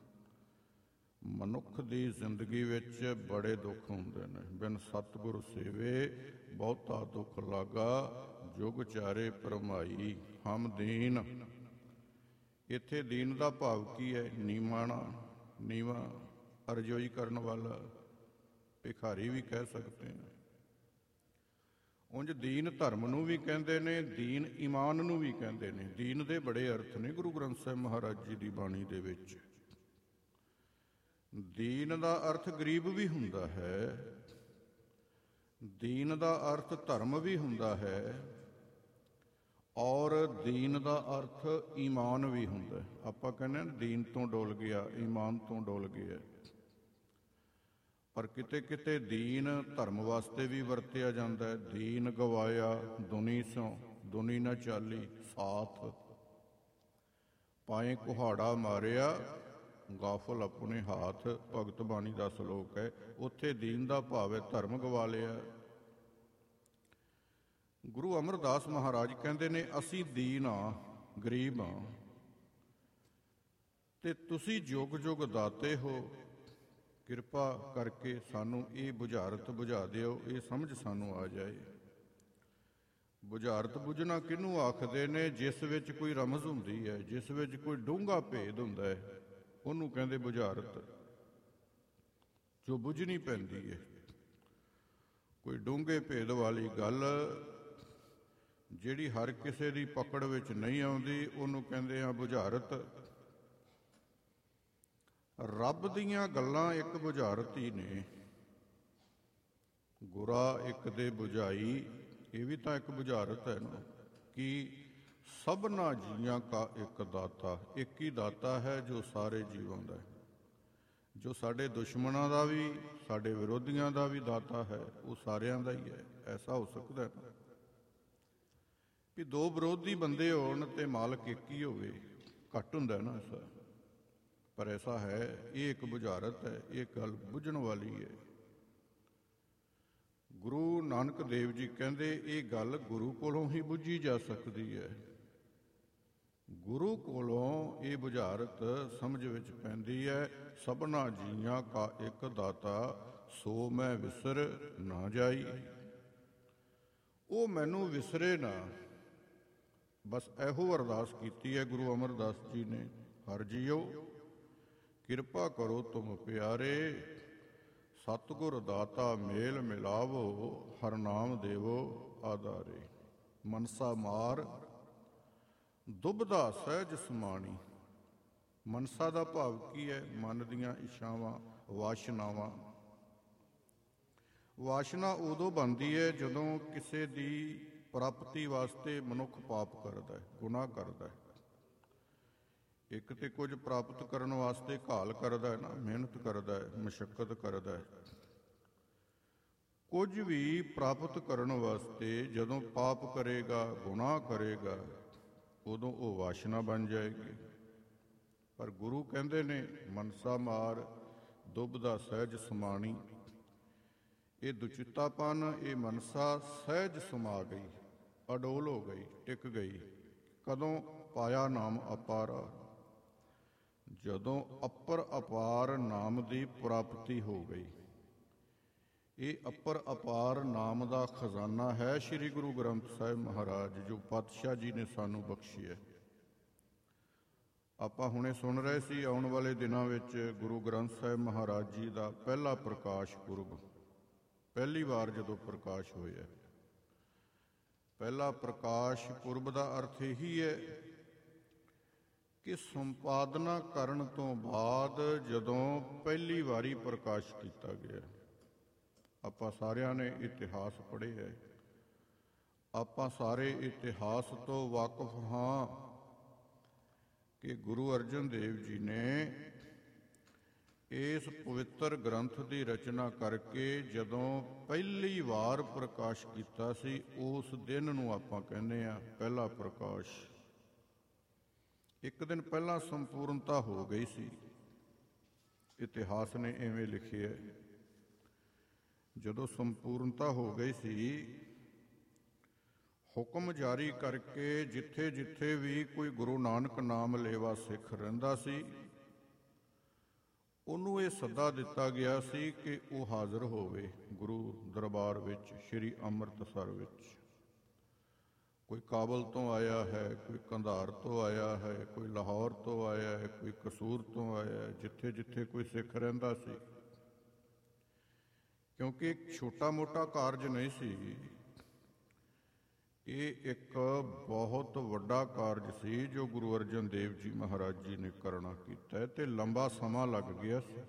ਮਨੁੱਖ ਦੀ ਜ਼ਿੰਦਗੀ ਵਿੱਚ ਬੜੇ ਦੁੱਖ ਹੁੰਦੇ ਨੇ। ਬਿਨ ਸਤਿਗੁਰ ਸੇਵੇ ਬਹੁਤਾ ਦੁੱਖ ਲਾਗਾ, ਜੁਗ ਚਾਰੇ ਭਰਮਾਈ ਹਮ ਦੀਨ। ਇੱਥੇ ਦੀਨ ਦਾ ਭਾਵ ਕੀ ਹੈ? ਨੀਵਾਣਾ, ਨੀਵਾਂ, ਅਰਜ਼ੋਈ ਕਰਨ ਵਾਲਾ, ਭਿਖਾਰੀ ਵੀ ਕਹਿ ਸਕਦੇ ਹਾਂ। ਉਂਝ ਦੀਨ ਧਰਮ ਨੂੰ ਵੀ ਕਹਿੰਦੇ ਨੇ, ਦੀਨ ਈਮਾਨ ਨੂੰ ਵੀ ਕਹਿੰਦੇ ਨੇ। ਦੀਨ ਦੇ ਬੜੇ ਅਰਥ ਨੇ ਗੁਰੂ ਗ੍ਰੰਥ ਸਾਹਿਬ ਮਹਾਰਾਜ ਜੀ ਦੀ ਬਾਣੀ ਦੇ ਵਿੱਚ। ਦੀਨ ਦਾ ਅਰਥ ਗਰੀਬ ਵੀ ਹੁੰਦਾ ਹੈ, ਦੀਨ ਦਾ ਅਰਥ ਧਰਮ ਵੀ ਹੁੰਦਾ ਹੈ, ਔਰ ਦੀਨ ਦਾ ਅਰਥ ਈਮਾਨ ਵੀ ਹੁੰਦਾ। ਆਪਾਂ ਕਹਿੰਦੇ ਹਾਂ ਦੀਨ ਤੋਂ ਡੋਲ ਗਿਆ, ਈਮਾਨ ਤੋਂ ਡੋਲ ਗਿਆ। ਪਰ ਕਿਤੇ ਕਿਤੇ ਦੀਨ ਧਰਮ ਵਾਸਤੇ ਵੀ ਵਰਤਿਆ ਜਾਂਦਾ ਹੈ। ਦੀਨ ਗਵਾਇਆ ਦੁਨੀ ਸੋਂ, ਦੁਨੀ ਨਾ ਚਾਲੀ ਸਾਥ। ਪਾਏ ਕੁਹਾੜਾ ਮਾਰਿਆ ਗਾਫਲ ਆਪਣੇ ਹਾਥ, ਭਗਤ ਬਾਣੀ ਦਾ ਸਲੋਕ ਹੈ। ਉੱਥੇ ਦੀਨ ਦਾ ਭਾਵ ਹੈ ਧਰਮ ਗਵਾ ਲਿਆ। ਗੁਰੂ ਅਮਰਦਾਸ ਮਹਾਰਾਜ ਕਹਿੰਦੇ ਨੇ ਅਸੀਂ ਦੀਨ ਹਾਂ, ਗਰੀਬ ਹਾਂ, ਤੇ ਤੁਸੀਂ ਜੁਗ ਜੁਗ ਦਾਤੇ ਹੋ। ਕਿਰਪਾ ਕਰਕੇ ਸਾਨੂੰ ਇਹ ਬੁਝਾਰਤ ਬੁਝਾ ਦਿਓ, ਇਹ ਸਮਝ ਸਾਨੂੰ ਆ ਜਾਏ। ਬੁਝਾਰਤ ਬੁਝਣਾ ਕਿਹਨੂੰ ਆਖਦੇ ਨੇ? ਜਿਸ ਵਿੱਚ ਕੋਈ ਰਮਜ਼ ਹੁੰਦੀ ਹੈ, ਜਿਸ ਵਿੱਚ ਕੋਈ ਡੂੰਘਾ ਭੇਦ ਹੁੰਦਾ ਹੈ, ਉਹਨੂੰ ਕਹਿੰਦੇ ਬੁਝਾਰਤ। ਜੋ ਬੁਝਣੀ ਪੈਂਦੀ ਹੈ, ਕੋਈ ਡੂੰਘੇ ਭੇਦ ਵਾਲੀ ਗੱਲ ਜਿਹੜੀ ਹਰ ਕਿਸੇ ਦੀ ਪਕੜ ਵਿੱਚ ਨਹੀਂ ਆਉਂਦੀ, ਉਹਨੂੰ ਕਹਿੰਦੇ ਆ ਬੁਝਾਰਤ। ਰੱਬ ਦੀਆਂ ਗੱਲਾਂ ਇੱਕ ਬੁਝਾਰਤ ਹੀ ਨੇ। ਗੁਰਾ ਇੱਕ ਦੇ ਬੁਝਾਈ, ਇਹ ਵੀ ਤਾਂ ਇੱਕ ਬੁਝਾਰਤ ਹੈ ਨਾ। ਕਿ ਸਭਨਾ ਜੀਆਂ ਕਾ ਇੱਕ ਦਾਤਾ, ਇੱਕ ਹੀ ਦਾਤਾ ਹੈ ਜੋ ਸਾਰੇ ਜੀਵਾਂ ਦਾ ਹੈ। ਜੋ ਸਾਡੇ ਦੁਸ਼ਮਣਾਂ ਦਾ ਵੀ, ਸਾਡੇ ਵਿਰੋਧੀਆਂ ਦਾ ਵੀ ਦਾਤਾ ਹੈ, ਉਹ ਸਾਰਿਆਂ ਦਾ ਹੀ ਹੈ। ਐਸਾ ਹੋ ਸਕਦਾ ਹੈ ਕਿ ਦੋ ਵਿਰੋਧੀ ਬੰਦੇ ਹੋਣ ਤੇ ਮਾਲਕ ਇੱਕ ਹੀ ਹੋਵੇ? ਘੱਟ ਹੁੰਦਾ ਨਾ ਐਸਾ, ਪਰ ਐਸਾ ਹੈ। ਇਹ ਇੱਕ ਬੁਝਾਰਤ ਹੈ, ਇਹ ਗੱਲ ਬੁੱਝਣ ਵਾਲੀ ਹੈ। ਗੁਰੂ ਨਾਨਕ ਦੇਵ ਜੀ ਕਹਿੰਦੇ ਇਹ ਗੱਲ ਗੁਰੂ ਕੋਲੋਂ ਹੀ ਬੁੱਝੀ ਜਾ ਸਕਦੀ ਹੈ। ਗੁਰੂ ਕੋਲੋਂ ਇਹ ਬੁਝਾਰਤ ਸਮਝ ਵਿੱਚ ਪੈਂਦੀ ਹੈ। ਸਭਨਾ ਜੀਆਂ ਕਾ ਇੱਕ ਦਾਤਾ, ਸੋ ਮੈਂ ਵਿਸਰ ਨਾ ਜਾਈ। ਉਹ ਮੈਨੂੰ ਵਿਸਰੇ ਨਾ। ਬਸ ਇਹੋ ਅਰਦਾਸ ਕੀਤੀ ਹੈ ਗੁਰੂ ਅਮਰਦਾਸ ਜੀ ਨੇ। ਹਰ ਜੀਓ ਕਿਰਪਾ ਕਰੋ ਤੁਮ ਪਿਆਰੇ, ਸਤਿਗੁਰ ਦਾਤਾ ਮੇਲ ਮਿਲਾਵੋ, ਹਰ ਨਾਮ ਦੇਵੋ ਆਧਾਰੇ। ਮਨਸਾ ਮਾਰ ਦੁਬਦਾ ਸਹਿਜ ਸਮਾਣੀ। ਮਨਸਾ ਦਾ ਭਾਵ ਕੀ ਹੈ? ਮਨ ਦੀਆਂ ਇੱਛਾਵਾਂ, ਵਾਸ਼ਨਾਵਾਂ। ਵਾਸ਼ਨਾ ਉਦੋਂ ਬਣਦੀ ਹੈ ਜਦੋਂ ਕਿਸੇ ਦੀ ਪ੍ਰਾਪਤੀ ਵਾਸਤੇ ਮਨੁੱਖ ਪਾਪ ਕਰਦਾ ਹੈ, ਗੁਨਾਹ ਕਰਦਾ ਹੈ। ਇੱਕ ਤੇ ਕੁਝ ਪ੍ਰਾਪਤ ਕਰਨ ਵਾਸਤੇ ਘਾਲ ਕਰਦਾ ਹੈ ਨਾ, ਮਿਹਨਤ ਕਰਦਾ ਹੈ, ਮਸ਼ੱਕਤ ਕਰਦਾ ਹੈ। ਕੁਝ ਵੀ ਪ੍ਰਾਪਤ ਕਰਨ ਵਾਸਤੇ ਜਦੋਂ ਪਾਪ ਕਰੇਗਾ, ਗੁਨਾਹ ਕਰੇਗਾ, ਉਦੋਂ ਉਹ ਵਾਸ਼ਨਾ ਬਣ ਜਾਏਗੀ। ਪਰ ਗੁਰੂ ਕਹਿੰਦੇ ਨੇ ਮਨਸਾ ਮਾਰ ਦੁਬਦਾ ਸਹਿਜ ਸਮਾਣੀ। ਇਹ ਦੁਚਿੱਤਾਪਨ, ਇਹ ਮਨਸਾ ਸਹਿਜ ਸਮਾ ਗਈ, ਅਡੋਲ ਹੋ ਗਈ, ਟਿਕ ਗਈ। ਕਦੋਂ? ਪਾਇਆ ਨਾਮ ਅਪਾਰਾ। ਜਦੋਂ ਅਪਰ ਅਪਾਰ ਨਾਮ ਦੀ ਪ੍ਰਾਪਤੀ ਹੋ ਗਈ। ਇਹ ਅਪਰ ਅਪਾਰ ਨਾਮ ਦਾ ਖਜ਼ਾਨਾ ਹੈ ਸ੍ਰੀ ਗੁਰੂ ਗ੍ਰੰਥ ਸਾਹਿਬ ਮਹਾਰਾਜ, ਜੋ ਪਾਤਸ਼ਾਹ ਜੀ ਨੇ ਸਾਨੂੰ ਬਖਸ਼ਿਆ। ਆਪਾਂ ਹੁਣੇ ਸੁਣ ਰਹੇ ਸੀ, ਆਉਣ ਵਾਲੇ ਦਿਨਾਂ ਵਿੱਚ ਗੁਰੂ ਗ੍ਰੰਥ ਸਾਹਿਬ ਮਹਾਰਾਜ ਜੀ ਦਾ ਪਹਿਲਾ ਪ੍ਰਕਾਸ਼ ਪੁਰਬ, ਪਹਿਲੀ ਵਾਰ ਜਦੋਂ ਪ੍ਰਕਾਸ਼ ਹੋਇਆ। ਪਹਿਲਾ ਪ੍ਰਕਾਸ਼ ਪੁਰਬ ਦਾ ਅਰਥ ਇਹੀ ਹੈ ਕਿ ਸੰਪਾਦਨਾ ਕਰਨ ਤੋਂ ਬਾਅਦ ਜਦੋਂ ਪਹਿਲੀ ਵਾਰੀ ਪ੍ਰਕਾਸ਼ ਕੀਤਾ ਗਿਆ। ਆਪਾਂ ਸਾਰਿਆਂ ਨੇ ਇਤਿਹਾਸ ਪੜ੍ਹਿਆ ਹੈ, ਆਪਾਂ ਸਾਰੇ ਇਤਿਹਾਸ ਤੋਂ ਵਾਕਫ ਹਾਂ ਕਿ ਗੁਰੂ ਅਰਜਨ ਦੇਵ ਜੀ ਨੇ ਇਸ ਪਵਿੱਤਰ ਗ੍ਰੰਥ ਦੀ ਰਚਨਾ ਕਰਕੇ ਜਦੋਂ ਪਹਿਲੀ ਵਾਰ ਪ੍ਰਕਾਸ਼ ਕੀਤਾ ਸੀ, ਉਸ ਦਿਨ ਨੂੰ ਆਪਾਂ ਕਹਿੰਦੇ ਹਾਂ ਪਹਿਲਾ ਪ੍ਰਕਾਸ਼। ਇੱਕ ਦਿਨ ਪਹਿਲਾਂ ਸੰਪੂਰਨਤਾ ਹੋ ਗਈ ਸੀ, ਇਤਿਹਾਸ ਨੇ ਐਵੇਂ ਲਿਖਿਆ। ਜਦੋਂ ਸੰਪੂਰਨਤਾ ਹੋ ਗਈ ਸੀ, ਹੁਕਮ ਜਾਰੀ ਕਰਕੇ ਜਿੱਥੇ ਜਿੱਥੇ ਵੀ ਕੋਈ ਗੁਰੂ ਨਾਨਕ ਨਾਮ ਲੇਵਾ ਸਿੱਖ ਰਹਿੰਦਾ ਸੀ, ਉਹਨੂੰ ਇਹ ਸੱਦਾ ਦਿੱਤਾ ਗਿਆ ਸੀ ਕਿ ਉਹ ਹਾਜ਼ਰ ਹੋਵੇ ਗੁਰੂ ਦਰਬਾਰ ਵਿੱਚ, ਸ੍ਰੀ ਅੰਮ੍ਰਿਤਸਰ ਵਿੱਚ। ਕੋਈ ਕਾਬਲ ਤੋਂ ਆਇਆ ਹੈ, ਕੋਈ ਕੰਧਾਰ ਤੋਂ ਆਇਆ ਹੈ, ਕੋਈ ਲਾਹੌਰ ਤੋਂ ਆਇਆ ਹੈ, ਕੋਈ ਕਸੂਰ ਤੋਂ ਆਇਆ ਹੈ, ਜਿੱਥੇ ਜਿੱਥੇ ਕੋਈ ਸਿੱਖ ਰਹਿੰਦਾ ਸੀ। ਕਿਉਂਕਿ ਇੱਕ ਛੋਟਾ ਮੋਟਾ ਕਾਰਜ ਨਹੀਂ ਸੀ, ਇਹ ਇੱਕ ਬਹੁਤ ਵੱਡਾ ਕਾਰਜ ਸੀ ਜੋ ਗੁਰੂ ਅਰਜਨ ਦੇਵ ਜੀ ਮਹਾਰਾਜ ਜੀ ਨੇ ਕਰਨਾ ਕੀਤਾ, ਤੇ ਲੰਬਾ ਸਮਾਂ ਲੱਗ ਗਿਆ ਸੀ।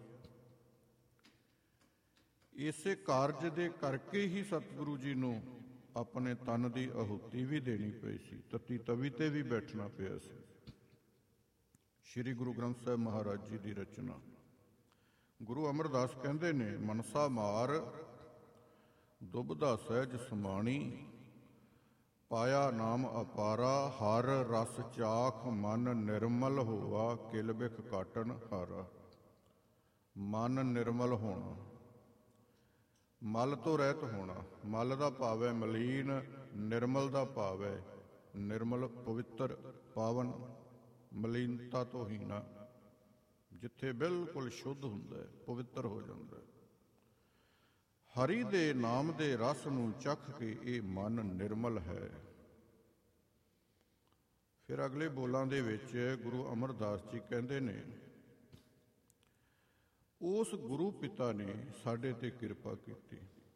ਇਸੇ ਕਾਰਜ ਦੇ ਕਰਕੇ ਹੀ ਸਤਿਗੁਰੂ ਜੀ ਨੂੰ ਆਪਣੇ ਤਨ ਦੀ ਆਹੂਤੀ ਵੀ ਦੇਣੀ ਪਈ ਸੀ, ਤਤੀ ਤਵੀ ਤੇ ਵੀ ਬੈਠਣਾ ਪਿਆ ਸੀ। ਸ੍ਰੀ ਗੁਰੂ ਗ੍ਰੰਥ ਸਾਹਿਬ ਮਹਾਰਾਜ ਜੀ ਦੀ ਰਚਨਾ। ਗੁਰੂ ਅਮਰਦਾਸ ਕਹਿੰਦੇ ਨੇ ਮਨਸਾ ਮਾਰ ਦੁਬਦਾ ਸਹਿਜ ਸਮਾਣੀ, ਪਾਇਆ ਨਾਮ ਅਪਾਰਾ, ਹਰ ਰਸ ਚਾਖ ਮਨ ਨਿਰਮਲ ਹੋਆ, ਕਿਲ ਬਿਖ ਕਾਟਨ ਹਾਰਾ। ਮਨ ਨਿਰਮਲ ਹੋਣਾ, ਮਲ ਤੋਂ ਰਹਿਤ ਹੋਣਾ। ਮਲ ਦਾ ਭਾਵ ਹੈ ਮਲੀਨ, ਨਿਰਮਲ ਦਾ ਭਾਵ ਹੈ ਨਿਰਮਲ, ਪਵਿੱਤਰ, ਪਾਵਨ, ਮਲੀਨਤਾ ਤੋਂ ਹੀਣਾ, ਜਿੱਥੇ ਬਿਲਕੁਲ ਸ਼ੁੱਧ ਹੁੰਦਾ ਹੈ, ਪਵਿੱਤਰ ਹੋ ਜਾਂਦਾ ਹੈ। ਹਰੀ ਦੇ ਨਾਮ ਦੇ ਰਸ ਨੂੰ ਚੱਖ ਕੇ ਇਹ ਮਨ ਨਿਰਮਲ ਹੈ। ਫਿਰ ਅਗਲੇ ਬੋਲਾਂ ਦੇ ਵਿੱਚ ਗੁਰੂ ਅਮਰਦਾਸ ਜੀ ਕਹਿੰਦੇ ਨੇ, ਉਸ ਗੁਰੂ ਪਿਤਾ ਨੇ ਸਾਡੇ ਤੇ ਕਿਰਪਾ ਕੀਤੀ।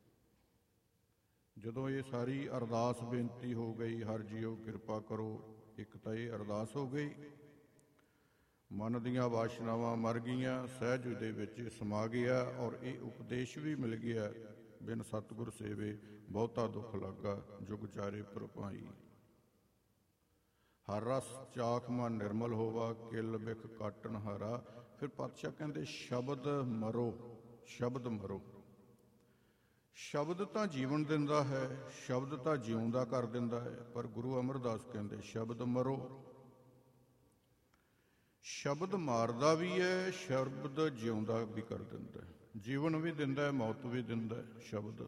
ਜਦੋਂ ਇਹ ਸਾਰੀ ਅਰਦਾਸ ਬੇਨਤੀ ਹੋ ਗਈ, ਹਰ ਜੀਓ ਕਿਰਪਾ ਕਰੋ, ਇੱਕ ਤਾਂ ਇਹ ਅਰਦਾਸ ਹੋ ਗਈ, ਮਨ ਦੀਆਂ ਵਾਸ਼ਨਾਵਾਂ ਮਰ ਗਈਆਂ, ਸਹਿਜ ਦੇ ਵਿੱਚ ਸਮਾ ਗਿਆ, ਔਰ ਇਹ ਉਪਦੇਸ਼ ਵੀ ਮਿਲ ਗਿਆ, ਬਿਨ ਸਤਿਗੁਰ ਸੇਵੇ ਬਹੁਤਾ ਦੁੱਖ ਲੱਗਾ, ਜੁਗ ਚਾਰੇ ਪ੍ਰਭਾਈ। ਹਰ ਰਸ ਚਾਖ ਮਨ ਨਿਰਮਲ ਹੋਵਾ, ਕਿਲ ਬਿਖ ਕਾਟਨ ਹਾਰਾ। ਫਿਰ ਪਾਤਸ਼ਾਹ ਕਹਿੰਦੇ ਸ਼ਬਦ ਮਰੋ, ਸ਼ਬਦ ਮਰੋ। ਸ਼ਬਦ ਤਾਂ ਜੀਵਨ ਦਿੰਦਾ ਹੈ, ਸ਼ਬਦ ਤਾਂ ਜਿਉਂਦਾ ਕਰ ਦਿੰਦਾ ਹੈ, ਪਰ ਗੁਰੂ ਅਮਰਦਾਸ ਕਹਿੰਦੇ ਸ਼ਬਦ ਮਰੋ। ਸ਼ਬਦ ਮਾਰਦਾ ਵੀ ਹੈ, ਸ਼ਬਦ ਜਿਉਂਦਾ ਵੀ ਕਰ ਦਿੰਦਾ ਹੈ, ਜੀਵਨ ਵੀ ਦਿੰਦਾ ਹੈ, ਮੌਤ ਵੀ ਦਿੰਦਾ ਹੈ ਸ਼ਬਦ।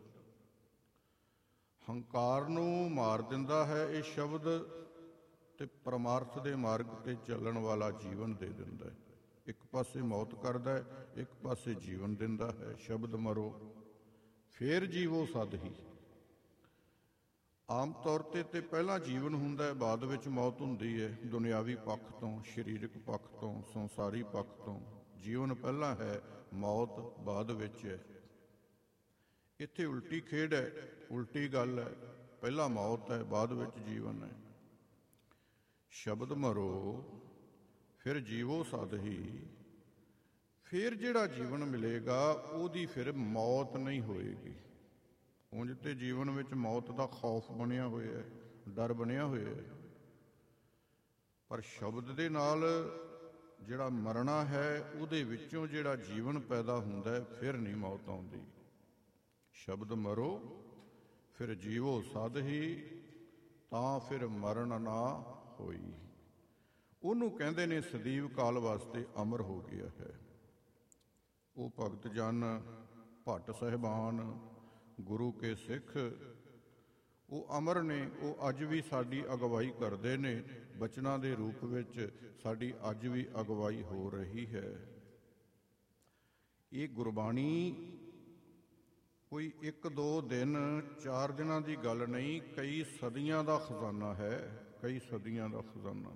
ਹੰਕਾਰ ਨੂੰ ਮਾਰ ਦਿੰਦਾ ਹੈ ਇਹ ਸ਼ਬਦ, ਤੇ ਪਰਮਾਰਥ ਦੇ ਮਾਰਗ ਤੇ ਚੱਲਣ ਵਾਲਾ ਜੀਵਨ ਦੇ ਦਿੰਦਾ ਹੈ। ਇੱਕ ਪਾਸੇ ਮੌਤ ਕਰਦਾ ਹੈ, ਇੱਕ ਪਾਸੇ ਜੀਵਨ ਦਿੰਦਾ ਹੈ। ਸ਼ਬਦ ਮਰੋ ਫੇਰ ਜੀਵੋ ਸਦ ਹੀ। ਆਮ ਤੌਰ 'ਤੇ ਤੇ ਪਹਿਲਾਂ ਜੀਵਨ ਹੁੰਦਾ ਹੈ, ਬਾਅਦ ਵਿੱਚ ਮੌਤ ਹੁੰਦੀ ਹੈ। ਦੁਨਿਆਵੀ ਪੱਖ ਤੋਂ, ਸਰੀਰਕ ਪੱਖ ਤੋਂ, ਸੰਸਾਰੀ ਪੱਖ ਤੋਂ ਜੀਵਨ ਪਹਿਲਾਂ ਹੈ, ਮੌਤ ਬਾਅਦ ਵਿੱਚ ਹੈ। ਇੱਥੇ ਉਲਟੀ ਖੇਡ ਹੈ, ਉਲਟੀ ਗੱਲ ਹੈ। ਪਹਿਲਾਂ ਮੌਤ ਹੈ, ਬਾਅਦ ਵਿੱਚ ਜੀਵਨ ਹੈ। ਸ਼ਬਦ ਮਰੋ ਫਿਰ ਜੀਵੋ ਸਦ ਹੀ। ਫਿਰ ਜਿਹੜਾ ਜੀਵਨ ਮਿਲੇਗਾ ਉਹਦੀ ਫਿਰ ਮੌਤ ਨਹੀਂ ਹੋਏਗੀ। ਉਂਝ ਤੇ ਜੀਵਨ ਵਿੱਚ ਮੌਤ ਦਾ ਖੌਫ ਬਣਿਆ ਹੋਇਆ ਹੈ, ਡਰ ਬਣਿਆ ਹੋਇਆ ਹੈ, ਪਰ ਸ਼ਬਦ ਦੇ ਨਾਲ ਜਿਹੜਾ ਮਰਨਾ ਹੈ ਉਹਦੇ ਵਿੱਚੋਂ ਜਿਹੜਾ ਜੀਵਨ ਪੈਦਾ ਹੁੰਦਾ ਹੈ, ਫਿਰ ਨਹੀਂ ਮੌਤ ਆਉਂਦੀ। ਸ਼ਬਦ ਮਰੋ ਫਿਰ ਜੀਵੋ ਸਦ ਹੀ, ਤਾਂ ਫਿਰ ਮਰਨ ਨਾ ਹੋਈ। ਉਹਨੂੰ ਕਹਿੰਦੇ ਨੇ ਸਦੀਵ ਕਾਲ ਵਾਸਤੇ ਅਮਰ ਹੋ ਗਿਆ ਹੈ। ਉਹ ਭਗਤ ਜਨ, ਭੱਟ ਸਾਹਿਬਾਨ, ਗੁਰੂ ਕੇ ਸਿੱਖ, ਉਹ ਅਮਰ ਨੇ। ਉਹ ਅੱਜ ਵੀ ਸਾਡੀ ਅਗਵਾਈ ਕਰਦੇ ਨੇ, ਬਚਨਾਂ ਦੇ ਰੂਪ ਵਿੱਚ ਸਾਡੀ ਅੱਜ ਵੀ ਅਗਵਾਈ ਹੋ ਰਹੀ ਹੈ। ਇਹ ਗੁਰਬਾਣੀ ਕੋਈ ਇੱਕ ਦੋ ਦਿਨ ਚਾਰ ਦਿਨਾਂ ਦੀ ਗੱਲ ਨਹੀਂ, ਕਈ ਸਦੀਆਂ ਦਾ ਖਜ਼ਾਨਾ ਹੈ, ਕਈ ਸਦੀਆਂ ਦਾ ਖਜ਼ਾਨਾ।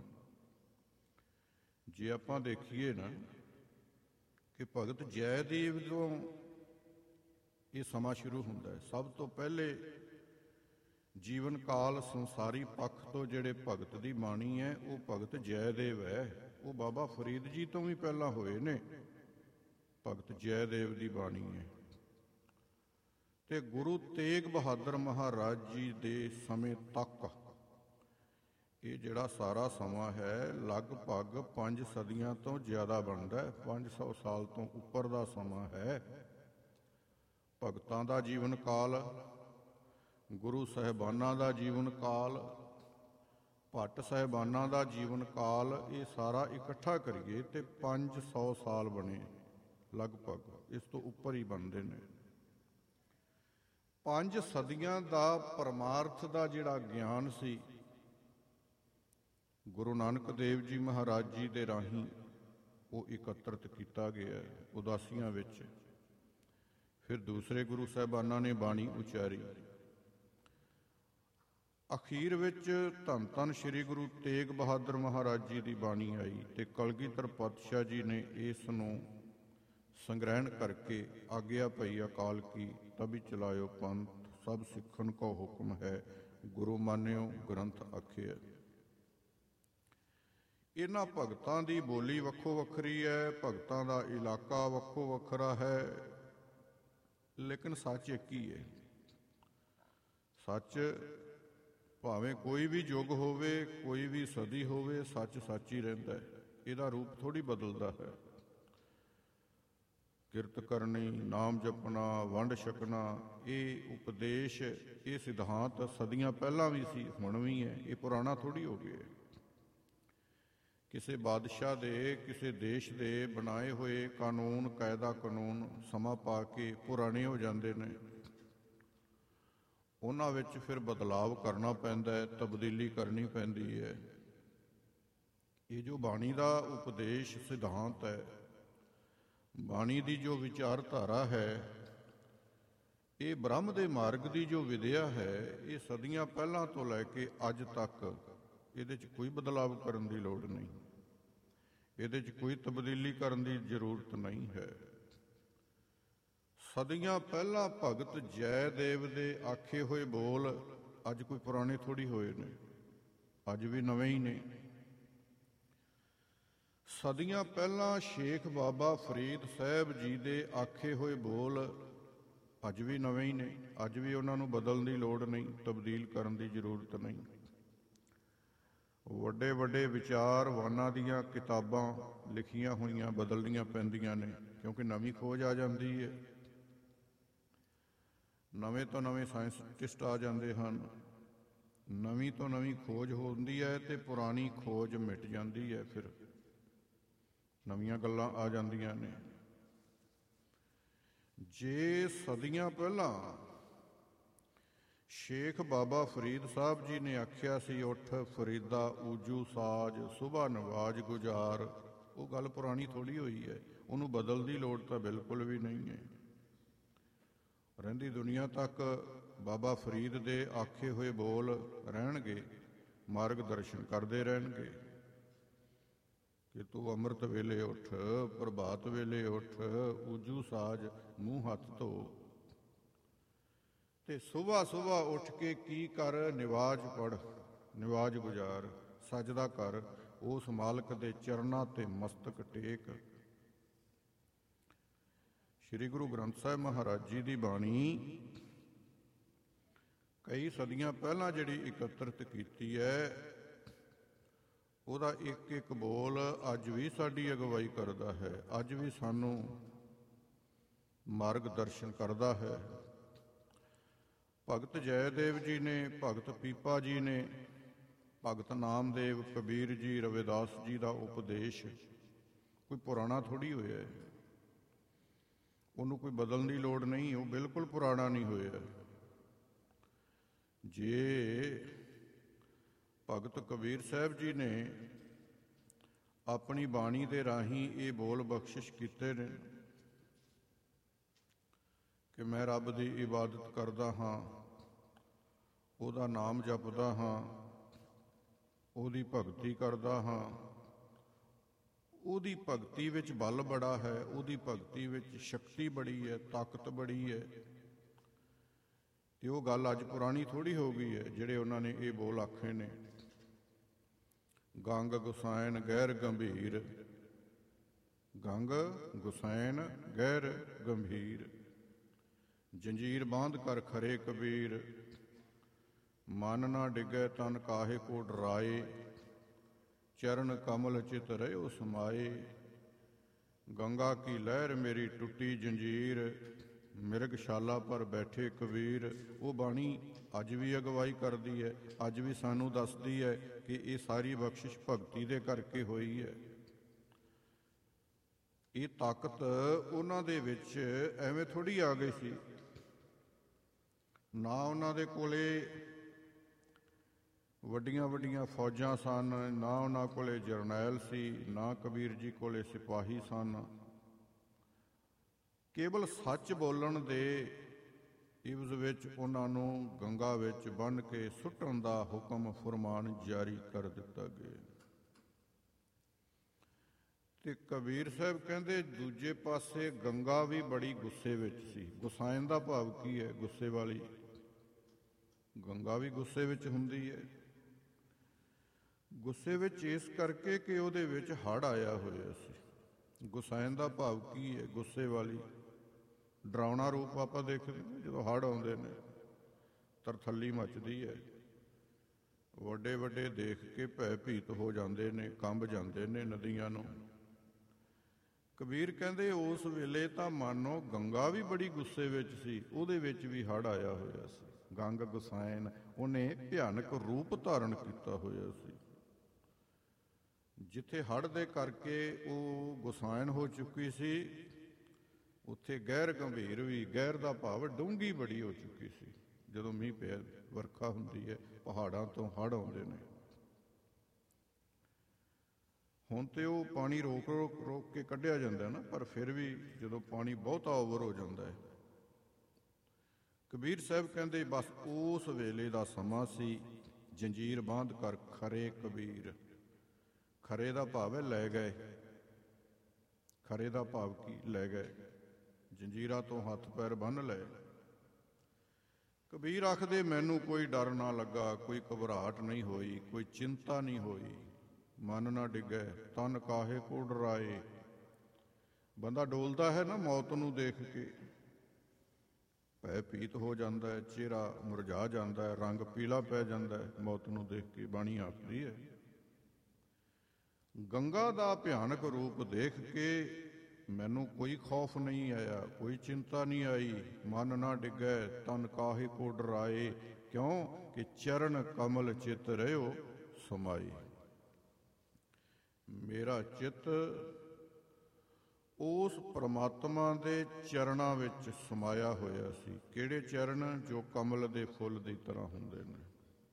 ਜੇ ਆਪਾਂ ਦੇਖੀਏ ਨਾ ਕਿ ਭਗਤ ਜੈਦੇਵ ਤੋਂ ਇਹ ਸਮਾਂ ਸ਼ੁਰੂ ਹੁੰਦਾ ਹੈ। ਸਭ ਤੋਂ ਪਹਿਲੇ ਜੀਵਨ ਕਾਲ ਸੰਸਾਰੀ ਪੱਖ ਤੋਂ ਜਿਹੜੇ ਭਗਤ ਦੀ ਬਾਣੀ ਹੈ ਉਹ ਭਗਤ ਜੈਦੇਵ ਹੈ। ਉਹ ਬਾਬਾ ਫਰੀਦ ਜੀ ਤੋਂ ਵੀ ਪਹਿਲਾਂ ਹੋਏ ਨੇ। ਭਗਤ ਜੈਦੇਵ ਦੀ ਬਾਣੀ ਹੈ। ਤੇ ਗੁਰੂ ਤੇਗ ਬਹਾਦਰ ਮਹਾਰਾਜ ਜੀ ਦੇ ਸਮੇਂ ਤੱਕ ਇਹ ਜਿਹੜਾ ਸਾਰਾ ਸਮਾਂ ਹੈ ਲਗਭਗ ਪੰਜ ਸਦੀਆਂ ਤੋਂ ਜ਼ਿਆਦਾ ਬਣਦਾ ਹੈ। ਪੰਜ ਸੌ ਸਾਲ ਤੋਂ ਉੱਪਰ ਦਾ ਸਮਾਂ ਹੈ। ਭਗਤਾਂ ਦਾ ਜੀਵਨ ਕਾਲ, ਗੁਰੂ ਸਾਹਿਬਾਨਾਂ ਦਾ ਜੀਵਨ ਕਾਲ, ਭੱਟ ਸਾਹਿਬਾਨਾਂ ਦਾ ਜੀਵਨ ਕਾਲ, ਇਹ ਸਾਰਾ ਇਕੱਠਾ ਕਰੀਏ ਤੇ ਪੰਜ ਸੌ ਸਾਲ ਬਣੇ ਲਗਭਗ। ਇਸ ਤੋਂ ਉੱਪਰ ਹੀ ਬਣਦੇ ਨੇ। ਪੰਜ ਸਦੀਆਂ ਦਾ ਪਰਮਾਰਥ ਦਾ ਜਿਹੜਾ ਗਿਆਨ ਸੀ, ਗੁਰੂ ਨਾਨਕ ਦੇਵ ਜੀ ਮਹਾਰਾਜ ਜੀ ਦੇ ਰਾਹੀਂ ਉਹ ਇਕੱਤਰਿਤ ਕੀਤਾ ਗਿਆ ਉਦਾਸੀਆਂ ਵਿੱਚ। ਫਿਰ ਦੂਸਰੇ ਗੁਰੂ ਸਾਹਿਬਾਨਾਂ ਨੇ ਬਾਣੀ ਉਚਾਰੀ। ਅਖੀਰ ਵਿੱਚ ਧੰਨ ਧੰਨ ਸ੍ਰੀ ਗੁਰੂ ਤੇਗ ਬਹਾਦਰ ਮਹਾਰਾਜ ਜੀ ਦੀ ਬਾਣੀ ਆਈ ਤੇ ਕਲਗੀਧਰ ਪਾਤਸ਼ਾਹ ਜੀ ਨੇ ਇਸ ਨੂੰ ਸੰਗ੍ਰਹਿਣ ਕਰਕੇ ਆਗਿਆ ਪਈ ਅਕਾਲ ਕੀ, ਤਬੀ ਚਲਾਇਓ ਪੰਥ, ਸਭ ਸਿੱਖਣ ਕੋ ਹੁਕਮ ਹੈ, ਗੁਰੂ ਮਾਨਿਓ ਗ੍ਰੰਥ ਆਖਿਆ। ਇਹਨਾਂ ਭਗਤਾਂ ਦੀ ਬੋਲੀ ਵੱਖੋ ਵੱਖਰੀ ਹੈ, ਭਗਤਾਂ ਦਾ ਇਲਾਕਾ ਵੱਖੋ ਵੱਖਰਾ ਹੈ, ਲੇਕਿਨ ਸੱਚ ਇੱਕ ਹੀ ਹੈ। ਸੱਚ ਭਾਵੇਂ ਕੋਈ ਵੀ ਯੁੱਗ ਹੋਵੇ, ਕੋਈ ਵੀ ਸਦੀ ਹੋਵੇ, ਸੱਚ ਸੱਚ ਹੀ ਰਹਿੰਦਾ ਹੈ। ਇਹਦਾ ਰੂਪ ਥੋੜ੍ਹੀ ਬਦਲਦਾ ਹੈ। ਕਿਰਤ ਕਰਨੀ, ਨਾਮ ਜਪਣਾ, ਵੰਡ ਛਕਣਾ, ਇਹ ਉਪਦੇਸ਼, ਇਹ ਸਿਧਾਂਤ ਸਦੀਆਂ ਪਹਿਲਾਂ ਵੀ ਸੀ, ਹੁਣ ਵੀ ਹੈ। ਇਹ ਪੁਰਾਣਾ ਥੋੜ੍ਹੀ ਹੋ ਗਿਆ। ਕਿਸੇ ਬਾਦਸ਼ਾਹ ਦੇ, ਕਿਸੇ ਦੇਸ਼ ਦੇ ਬਣਾਏ ਹੋਏ ਕਾਨੂੰਨ, ਕਾਇਦਾ ਕਾਨੂੰਨ ਸਮਾਂ ਪਾ ਕੇ ਪੁਰਾਣੇ ਹੋ ਜਾਂਦੇ ਨੇ। ਉਹਨਾਂ ਵਿੱਚ ਫਿਰ ਬਦਲਾਵ ਕਰਨਾ ਪੈਂਦਾ ਹੈ, ਤਬਦੀਲੀ ਕਰਨੀ ਪੈਂਦੀ ਹੈ। ਇਹ ਜੋ ਬਾਣੀ ਦਾ ਉਪਦੇਸ਼ ਸਿਧਾਂਤ ਹੈ, ਬਾਣੀ ਦੀ ਜੋ ਵਿਚਾਰਧਾਰਾ ਹੈ, ਇਹ ਬ੍ਰਹਮ ਦੇ ਮਾਰਗ ਦੀ ਜੋ ਵਿਦਿਆ ਹੈ, ਇਹ ਸਦੀਆਂ ਪਹਿਲਾਂ ਤੋਂ ਲੈ ਕੇ ਅੱਜ ਤੱਕ ਇਹਦੇ 'ਚ ਕੋਈ ਬਦਲਾਵ ਕਰਨ ਦੀ ਲੋੜ ਨਹੀਂ, ਇਹਦੇ 'ਚ ਕੋਈ ਤਬਦੀਲੀ ਕਰਨ ਦੀ ਜ਼ਰੂਰਤ ਨਹੀਂ ਹੈ। ਸਦੀਆਂ ਪਹਿਲਾਂ ਭਗਤ ਜੈਦੇਵ ਦੇ ਆਖੇ ਹੋਏ ਬੋਲ ਅੱਜ ਕੋਈ ਪੁਰਾਣੇ ਥੋੜ੍ਹੀ ਹੋਏ ਨੇ, ਅੱਜ ਵੀ ਨਵੇਂ ਹੀ ਨੇ। ਸਦੀਆਂ ਪਹਿਲਾਂ ਸ਼ੇਖ ਬਾਬਾ ਫਰੀਦ ਸਾਹਿਬ ਜੀ ਦੇ ਆਖੇ ਹੋਏ ਬੋਲ ਅੱਜ ਵੀ ਨਵੇਂ ਹੀ ਨੇ, ਅੱਜ ਵੀ ਉਹਨਾਂ ਨੂੰ ਬਦਲਣ ਦੀ ਲੋੜ ਨਹੀਂ, ਤਬਦੀਲ ਕਰਨ ਦੀ ਜ਼ਰੂਰਤ ਨਹੀਂ। ਵੱਡੇ ਵੱਡੇ ਵਿਚਾਰਵਾਨਾਂ ਦੀਆਂ ਕਿਤਾਬਾਂ ਲਿਖੀਆਂ ਹੋਈਆਂ ਬਦਲਣੀਆਂ ਪੈਂਦੀਆਂ ਨੇ, ਕਿਉਂਕਿ ਨਵੀਂ ਖੋਜ ਆ ਜਾਂਦੀ ਹੈ, ਨਵੇਂ ਤੋਂ ਨਵੇਂ ਸਾਇੰਟਿਸਟ ਆ ਜਾਂਦੇ ਹਨ, ਨਵੀਂ ਤੋਂ ਨਵੀਂ ਖੋਜ ਹੁੰਦੀ ਹੈ ਤੇ ਪੁਰਾਣੀ ਖੋਜ ਮਿਟ ਜਾਂਦੀ ਹੈ, ਫਿਰ ਨਵੀਆਂ ਗੱਲਾਂ ਆ ਜਾਂਦੀਆਂ ਨੇ। ਜੇ ਸਦੀਆਂ ਪਹਿਲਾਂ ਸ਼ੇਖ ਬਾਬਾ ਫਰੀਦ ਸਾਹਿਬ ਜੀ ਨੇ ਆਖਿਆ ਸੀ, ਉੱਠ ਫਰੀਦਾ ਊਜੂ ਸਾਜ, ਸੁਬਾ ਨਵਾਜ ਗੁਜ਼ਾਰ, ਉਹ ਗੱਲ ਪੁਰਾਣੀ ਥੋੜ੍ਹੀ ਹੋਈ ਹੈ, ਉਹਨੂੰ ਬਦਲਣ ਦੀ ਲੋੜ ਤਾਂ ਬਿਲਕੁਲ ਵੀ ਨਹੀਂ ਹੈ। ਰਹਿੰਦੀ ਦੁਨੀਆ ਤੱਕ ਬਾਬਾ ਫਰੀਦ ਦੇ ਆਖੇ ਹੋਏ ਬੋਲ ਰਹਿਣਗੇ, ਮਾਰਗ ਦਰਸ਼ਨ ਕਰਦੇ ਰਹਿਣਗੇ ਕਿ ਤੂੰ ਅੰਮ੍ਰਿਤ ਵੇਲੇ ਉੱਠ, ਪ੍ਰਭਾਤ ਵੇਲੇ ਉੱਠ, ਊਜੂ ਸਾਜ ਮੂੰਹ ਹੱਥ ਧੋ, ਤੇ ਸੁਬਾਹ ਸੁਬਾਹ ਉੱਠ ਕੇ ਕੀ ਕਰ, ਨਿਵਾਜ ਪੜ੍ਹ, ਨਿਵਾਜ ਗੁਜ਼ਾਰ, ਸਜਦਾ ਕਰ, ਉਸ ਮਾਲਕ ਦੇ ਚਰਨਾਂ ਤੇ ਮਸਤਕ ਟੇਕ। ਸ੍ਰੀ ਗੁਰੂ ਗ੍ਰੰਥ ਸਾਹਿਬ ਮਹਾਰਾਜ ਜੀ ਦੀ ਬਾਣੀ ਕਈ ਸਦੀਆਂ ਪਹਿਲਾਂ ਜਿਹੜੀ ਇਕੱਤਰਿਤ ਕੀਤੀ ਹੈ, ਉਹਦਾ ਇੱਕ ਇੱਕ ਬੋਲ ਅੱਜ ਵੀ ਸਾਡੀ ਅਗਵਾਈ ਕਰਦਾ ਹੈ, ਅੱਜ ਵੀ ਸਾਨੂੰ ਮਾਰਗ ਦਰਸ਼ਨ ਕਰਦਾ ਹੈ। ਭਗਤ ਜੈਦੇਵ ਜੀ ਨੇ, ਭਗਤ ਪੀਪਾ ਜੀ ਨੇ, ਭਗਤ ਨਾਮਦੇਵ, ਕਬੀਰ ਜੀ, ਰਵਿਦਾਸ ਜੀ ਦਾ ਉਪਦੇਸ਼ ਕੋਈ ਪੁਰਾਣਾ ਥੋੜ੍ਹੀ ਹੋਇਆ ਹੈ, ਉਹਨੂੰ ਕੋਈ ਬਦਲਣ ਦੀ ਲੋੜ ਨਹੀਂ, ਉਹ ਬਿਲਕੁਲ ਪੁਰਾਣਾ ਨਹੀਂ ਹੋਇਆ। ਜੇ ਭਗਤ ਕਬੀਰ ਸਾਹਿਬ ਜੀ ਨੇ ਆਪਣੀ ਬਾਣੀ ਦੇ ਰਾਹੀਂ ਇਹ ਬੋਲ ਬਖਸ਼ਿਸ਼ ਕੀਤੇ ਨੇ ਕਿ ਮੈਂ ਰੱਬ ਦੀ ਇਬਾਦਤ ਕਰਦਾ ਹਾਂ, ਉਹਦਾ ਨਾਮ ਜਪਦਾ ਹਾਂ, ਉਹਦੀ ਭਗਤੀ ਕਰਦਾ ਹਾਂ, ਉਹਦੀ ਭਗਤੀ ਵਿੱਚ ਬਲ ਬੜਾ ਹੈ, ਉਹਦੀ ਭਗਤੀ ਵਿੱਚ ਸ਼ਕਤੀ ਬੜੀ ਹੈ, ਤਾਕਤ ਬੜੀ ਹੈ, ਤੇ ਉਹ ਗੱਲ ਅੱਜ ਪੁਰਾਣੀ ਥੋੜ੍ਹੀ ਹੋ ਗਈ ਹੈ ਜਿਹੜੇ ਉਹਨਾਂ ਨੇ ਇਹ ਬੋਲ ਆਖੇ ਨੇ। ਗੰਗ ਗੁਸਾਇਨ ਗੈਰ ਗੰਭੀਰ, ਗੰਗ ਗੁਸਾਇਨ ਗੈਰ ਗੰਭੀਰ, ਜੰਜੀਰ ਬਾਂਧ ਕਰ ਖਰੇ ਕਬੀਰ, ਮਨ ਨਾ ਡਿੱਗੈ ਤਨ ਕਾਹੇ ਕੋ ਡਰਾਏ, ਚਰਨ ਕਮਲ ਚਿਤ ਰਹਿਓ ਸਮਾਏ, ਗੰਗਾ ਕੀ ਲਹਿਰ ਮੇਰੀ ਟੁੱਟੀ ਜੰਜੀਰ, ਮਿਰਗਸ਼ਾਲਾ ਪਰ ਬੈਠੇ ਕਬੀਰ। ਉਹ ਬਾਣੀ ਅੱਜ ਵੀ ਅਗਵਾਈ ਕਰਦੀ ਹੈ, ਅੱਜ ਵੀ ਸਾਨੂੰ ਦੱਸਦੀ ਹੈ ਕਿ ਇਹ ਸਾਰੀ ਬਖਸ਼ਿਸ਼ ਭਗਤੀ ਦੇ ਕਰਕੇ ਹੋਈ ਹੈ। ਇਹ ਤਾਕਤ ਉਹਨਾਂ ਦੇ ਵਿੱਚ ਐਵੇਂ ਥੋੜ੍ਹੀ ਆ ਗਈ ਸੀ, ਨਾ ਉਹਨਾਂ ਦੇ ਕੋਲੇ ਵੱਡੀਆਂ ਵੱਡੀਆਂ ਫੌਜਾਂ ਸਨ, ਨਾ ਉਹਨਾਂ ਕੋਲੇ ਜਰਨੈਲ ਸੀ, ਨਾ ਕਬੀਰ ਜੀ ਕੋਲੇ ਸਿਪਾਹੀ ਸਨ। ਕੇਵਲ ਸੱਚ ਬੋਲਣ ਦੇ ਇਵਜ਼ ਵਿੱਚ ਉਹਨਾਂ ਨੂੰ ਗੰਗਾ ਵਿੱਚ ਬੰਨ੍ਹ ਕੇ ਸੁੱਟਣ ਦਾ ਹੁਕਮ ਫਰਮਾਨ ਜਾਰੀ ਕਰ ਦਿੱਤਾ ਗਿਆ। ਤੇ ਕਬੀਰ ਸਾਹਿਬ ਕਹਿੰਦੇ ਦੂਜੇ ਪਾਸੇ ਗੰਗਾ ਵੀ ਬੜੀ ਗੁੱਸੇ ਵਿੱਚ ਸੀ। ਗੁਸਾਇਨ ਦਾ ਭਾਵ ਕੀ ਹੈ? ਗੁੱਸੇ ਵਾਲੀ। ਗੰਗਾ ਵੀ ਗੁੱਸੇ ਵਿੱਚ ਹੁੰਦੀ ਹੈ। ਗੁੱਸੇ ਵਿੱਚ ਇਸ ਕਰਕੇ ਕਿ ਉਹਦੇ ਵਿੱਚ ਹੜ੍ਹ ਆਇਆ ਹੋਇਆ ਸੀ। ਗੁਸਾਇਨ ਦਾ ਭਾਵ ਕੀ ਹੈ? ਗੁੱਸੇ ਵਾਲੀ। ਡਰਾਉਣਾ ਰੂਪ ਆਪਾਂ ਦੇਖਦੇ ਨੇ ਜਦੋਂ ਹੜ੍ਹ ਆਉਂਦੇ ਨੇ, ਤਰਥੱਲੀ ਮੱਚਦੀ ਹੈ, ਵੱਡੇ ਵੱਡੇ ਦੇਖ ਕੇ ਭੈ ਭੀਤ ਹੋ ਜਾਂਦੇ ਨੇ, ਕੰਬ ਜਾਂਦੇ ਨੇ ਨਦੀਆਂ ਨੂੰ। ਕਬੀਰ ਕਹਿੰਦੇ ਉਸ ਵੇਲੇ ਤਾਂ ਮਾਨੋ ਗੰਗਾ ਵੀ ਬੜੀ ਗੁੱਸੇ ਵਿੱਚ ਸੀ, ਉਹਦੇ ਵਿੱਚ ਵੀ ਹੜ੍ਹ ਆਇਆ ਹੋਇਆ ਸੀ। ਗੰਗ ਗੁਸਾਇਨ, ਉਹਨੇ ਭਿਆਨਕ ਰੂਪ ਧਾਰਨ ਕੀਤਾ ਹੋਇਆ ਸੀ। ਜਿੱਥੇ ਹੜ੍ਹ ਦੇ ਕਰਕੇ ਉਹ ਗੁਸਾਇਨ ਹੋ ਚੁੱਕੀ ਸੀ, ਉੱਥੇ ਗਹਿਰ ਗੰਭੀਰ ਵੀ, ਗਹਿਰ ਦਾ ਭਾਵ ਡੂੰਘੀ ਬੜੀ ਹੋ ਚੁੱਕੀ ਸੀ। ਜਦੋਂ ਮੀਂਹ ਪਿਆ, ਵਰਖਾ ਹੁੰਦੀ ਹੈ, ਪਹਾੜਾਂ ਤੋਂ ਹੜ੍ਹ ਆਉਂਦੇ ਨੇ। ਹੁਣ ਤੇ ਉਹ ਪਾਣੀ ਰੋਕ ਰੋਕ ਰੋਕ ਕੇ ਕੱਢਿਆ ਜਾਂਦਾ ਨਾ, ਪਰ ਫਿਰ ਵੀ ਜਦੋਂ ਪਾਣੀ ਬਹੁਤਾ ਓਵਰ ਹੋ ਜਾਂਦਾ ਹੈ। ਕਬੀਰ ਸਾਹਿਬ ਕਹਿੰਦੇ ਬਸ ਉਸ ਵੇਲੇ ਦਾ ਸਮਾਂ ਸੀ। ਜੰਜੀਰ ਬਾਂਧ ਕਰ ਖਰੇ ਕਬੀਰ। ਖਰੇ ਦਾ ਭਾਵ ਹੈ ਲੈ ਗਏ। ਖਰੇ ਦਾ ਭਾਵ ਕੀ? ਲੈ ਗਏ। ਜੰਜੀਰਾਂ ਤੋਂ ਹੱਥ ਪੈਰ ਬੰਨ੍ਹ ਲਏ। ਕਬੀਰ ਆਖਦੇ ਮੈਨੂੰ ਕੋਈ ਡਰ ਨਾ ਲੱਗਾ, ਕੋਈ ਘਬਰਾਹਟ ਨਹੀਂ ਹੋਈ, ਕੋਈ ਚਿੰਤਾ ਨਹੀਂ ਹੋਈ। ਮਨ ਨਾ ਡਿੱਗੈ ਤਨ ਕਾਹੇ ਕੋ ਡਰਾਏ। ਬੰਦਾ ਡੋਲਦਾ ਹੈ ਨਾ ਮੌਤ ਨੂੰ ਦੇਖ ਕੇ, ਭੈ ਭੀਤ ਹੋ ਜਾਂਦਾ ਹੈ, ਚਿਹਰਾ ਮੁਰਝਾ ਜਾਂਦਾ ਹੈ, ਰੰਗ ਪੀਲਾ ਪੈ ਜਾਂਦਾ ਹੈ ਮੌਤ ਨੂੰ ਦੇਖ ਕੇ। ਬਾਣੀ ਆਖਦੀ ਹੈ ਗੰਗਾ ਦਾ ਭਿਆਨਕ ਰੂਪ ਦੇਖ ਕੇ ਮੈਨੂੰ ਕੋਈ ਖੌਫ ਨਹੀਂ ਆਇਆ, ਕੋਈ ਚਿੰਤਾ ਨਹੀਂ ਆਈ। ਮਨ ਨਾ ਡਿੱਗੈ ਤਨ ਕਾਹੇ ਕੋ ਡਰਾਏ। ਕਿਉਂ ਕਿ ਚਰਨ ਕਮਲ ਚਿਤ ਰਹਿਓ ਸਮਾਈ। ਮੇਰਾ ਚਿੱਤ ਉਸ ਪ੍ਰਮਾਤਮਾ ਦੇ ਚਰਨਾਂ ਵਿੱਚ ਸਮਾਇਆ ਹੋਇਆ ਸੀ। ਕਿਹੜੇ ਚਰਨ? ਜੋ ਕਮਲ ਦੇ ਫੁੱਲ ਦੀ ਤਰ੍ਹਾਂ ਹੁੰਦੇ ਨੇ।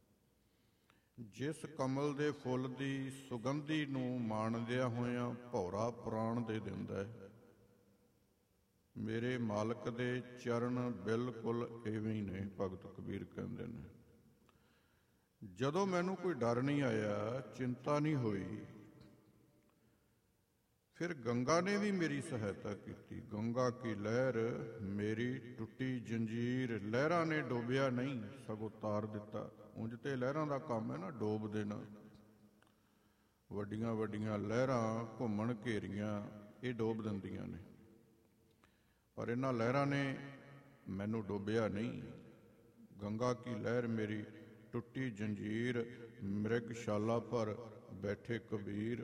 ਜਿਸ ਕਮਲ ਦੇ ਫੁੱਲ ਦੀ ਸੁਗੰਧੀ ਨੂੰ ਮਾਣਦਿਆਂ ਹੋਇਆਂ ਭੌਰਾ ਪ੍ਰਾਣ ਦੇ ਦਿੰਦਾ ਹੈ। ਮੇਰੇ ਮਾਲਕ ਦੇ ਚਰਨ ਬਿਲਕੁਲ ਇਵੇਂ ਹੀ ਨੇ। ਭਗਤ ਕਬੀਰ ਕਹਿੰਦੇ ਨੇ, ਜਦੋਂ ਮੈਨੂੰ ਕੋਈ ਡਰ ਨਹੀਂ ਆਇਆ, ਚਿੰਤਾ ਨਹੀਂ ਹੋਈ, ਫਿਰ ਗੰਗਾ ਨੇ ਵੀ ਮੇਰੀ ਸਹਾਇਤਾ ਕੀਤੀ। ਗੰਗਾ ਕੀ ਲਹਿਰ ਮੇਰੀ ਟੁੱਟੀ ਜੰਜੀਰ। ਲਹਿਰਾਂ ਨੇ ਡੋਬਿਆ ਨਹੀਂ, ਸਗੋਂ ਤਾਰ ਦਿੱਤਾ। ਉਂਝ ਤੇ ਲਹਿਰਾਂ ਦਾ ਕੰਮ ਹੈ ਨਾ ਡੋਬ ਦੇਣਾ। ਵੱਡੀਆਂ ਵੱਡੀਆਂ ਲਹਿਰਾਂ ਘੁੰਮਣ ਘੇਰੀਆਂ, ਇਹ ਡੋਬ ਦਿੰਦੀਆਂ ਨੇ, ਪਰ ਇਹਨਾਂ ਲਹਿਰਾਂ ਨੇ ਮੈਨੂੰ ਡੋਬਿਆ ਨਹੀਂ। ਗੰਗਾ ਕੀ ਲਹਿਰ ਮੇਰੀ ਟੁੱਟੀ ਜੰਜੀਰ, ਮ੍ਰਿਗਸ਼ਾਲਾ ਪਰ ਬੈਠੇ ਕਬੀਰ।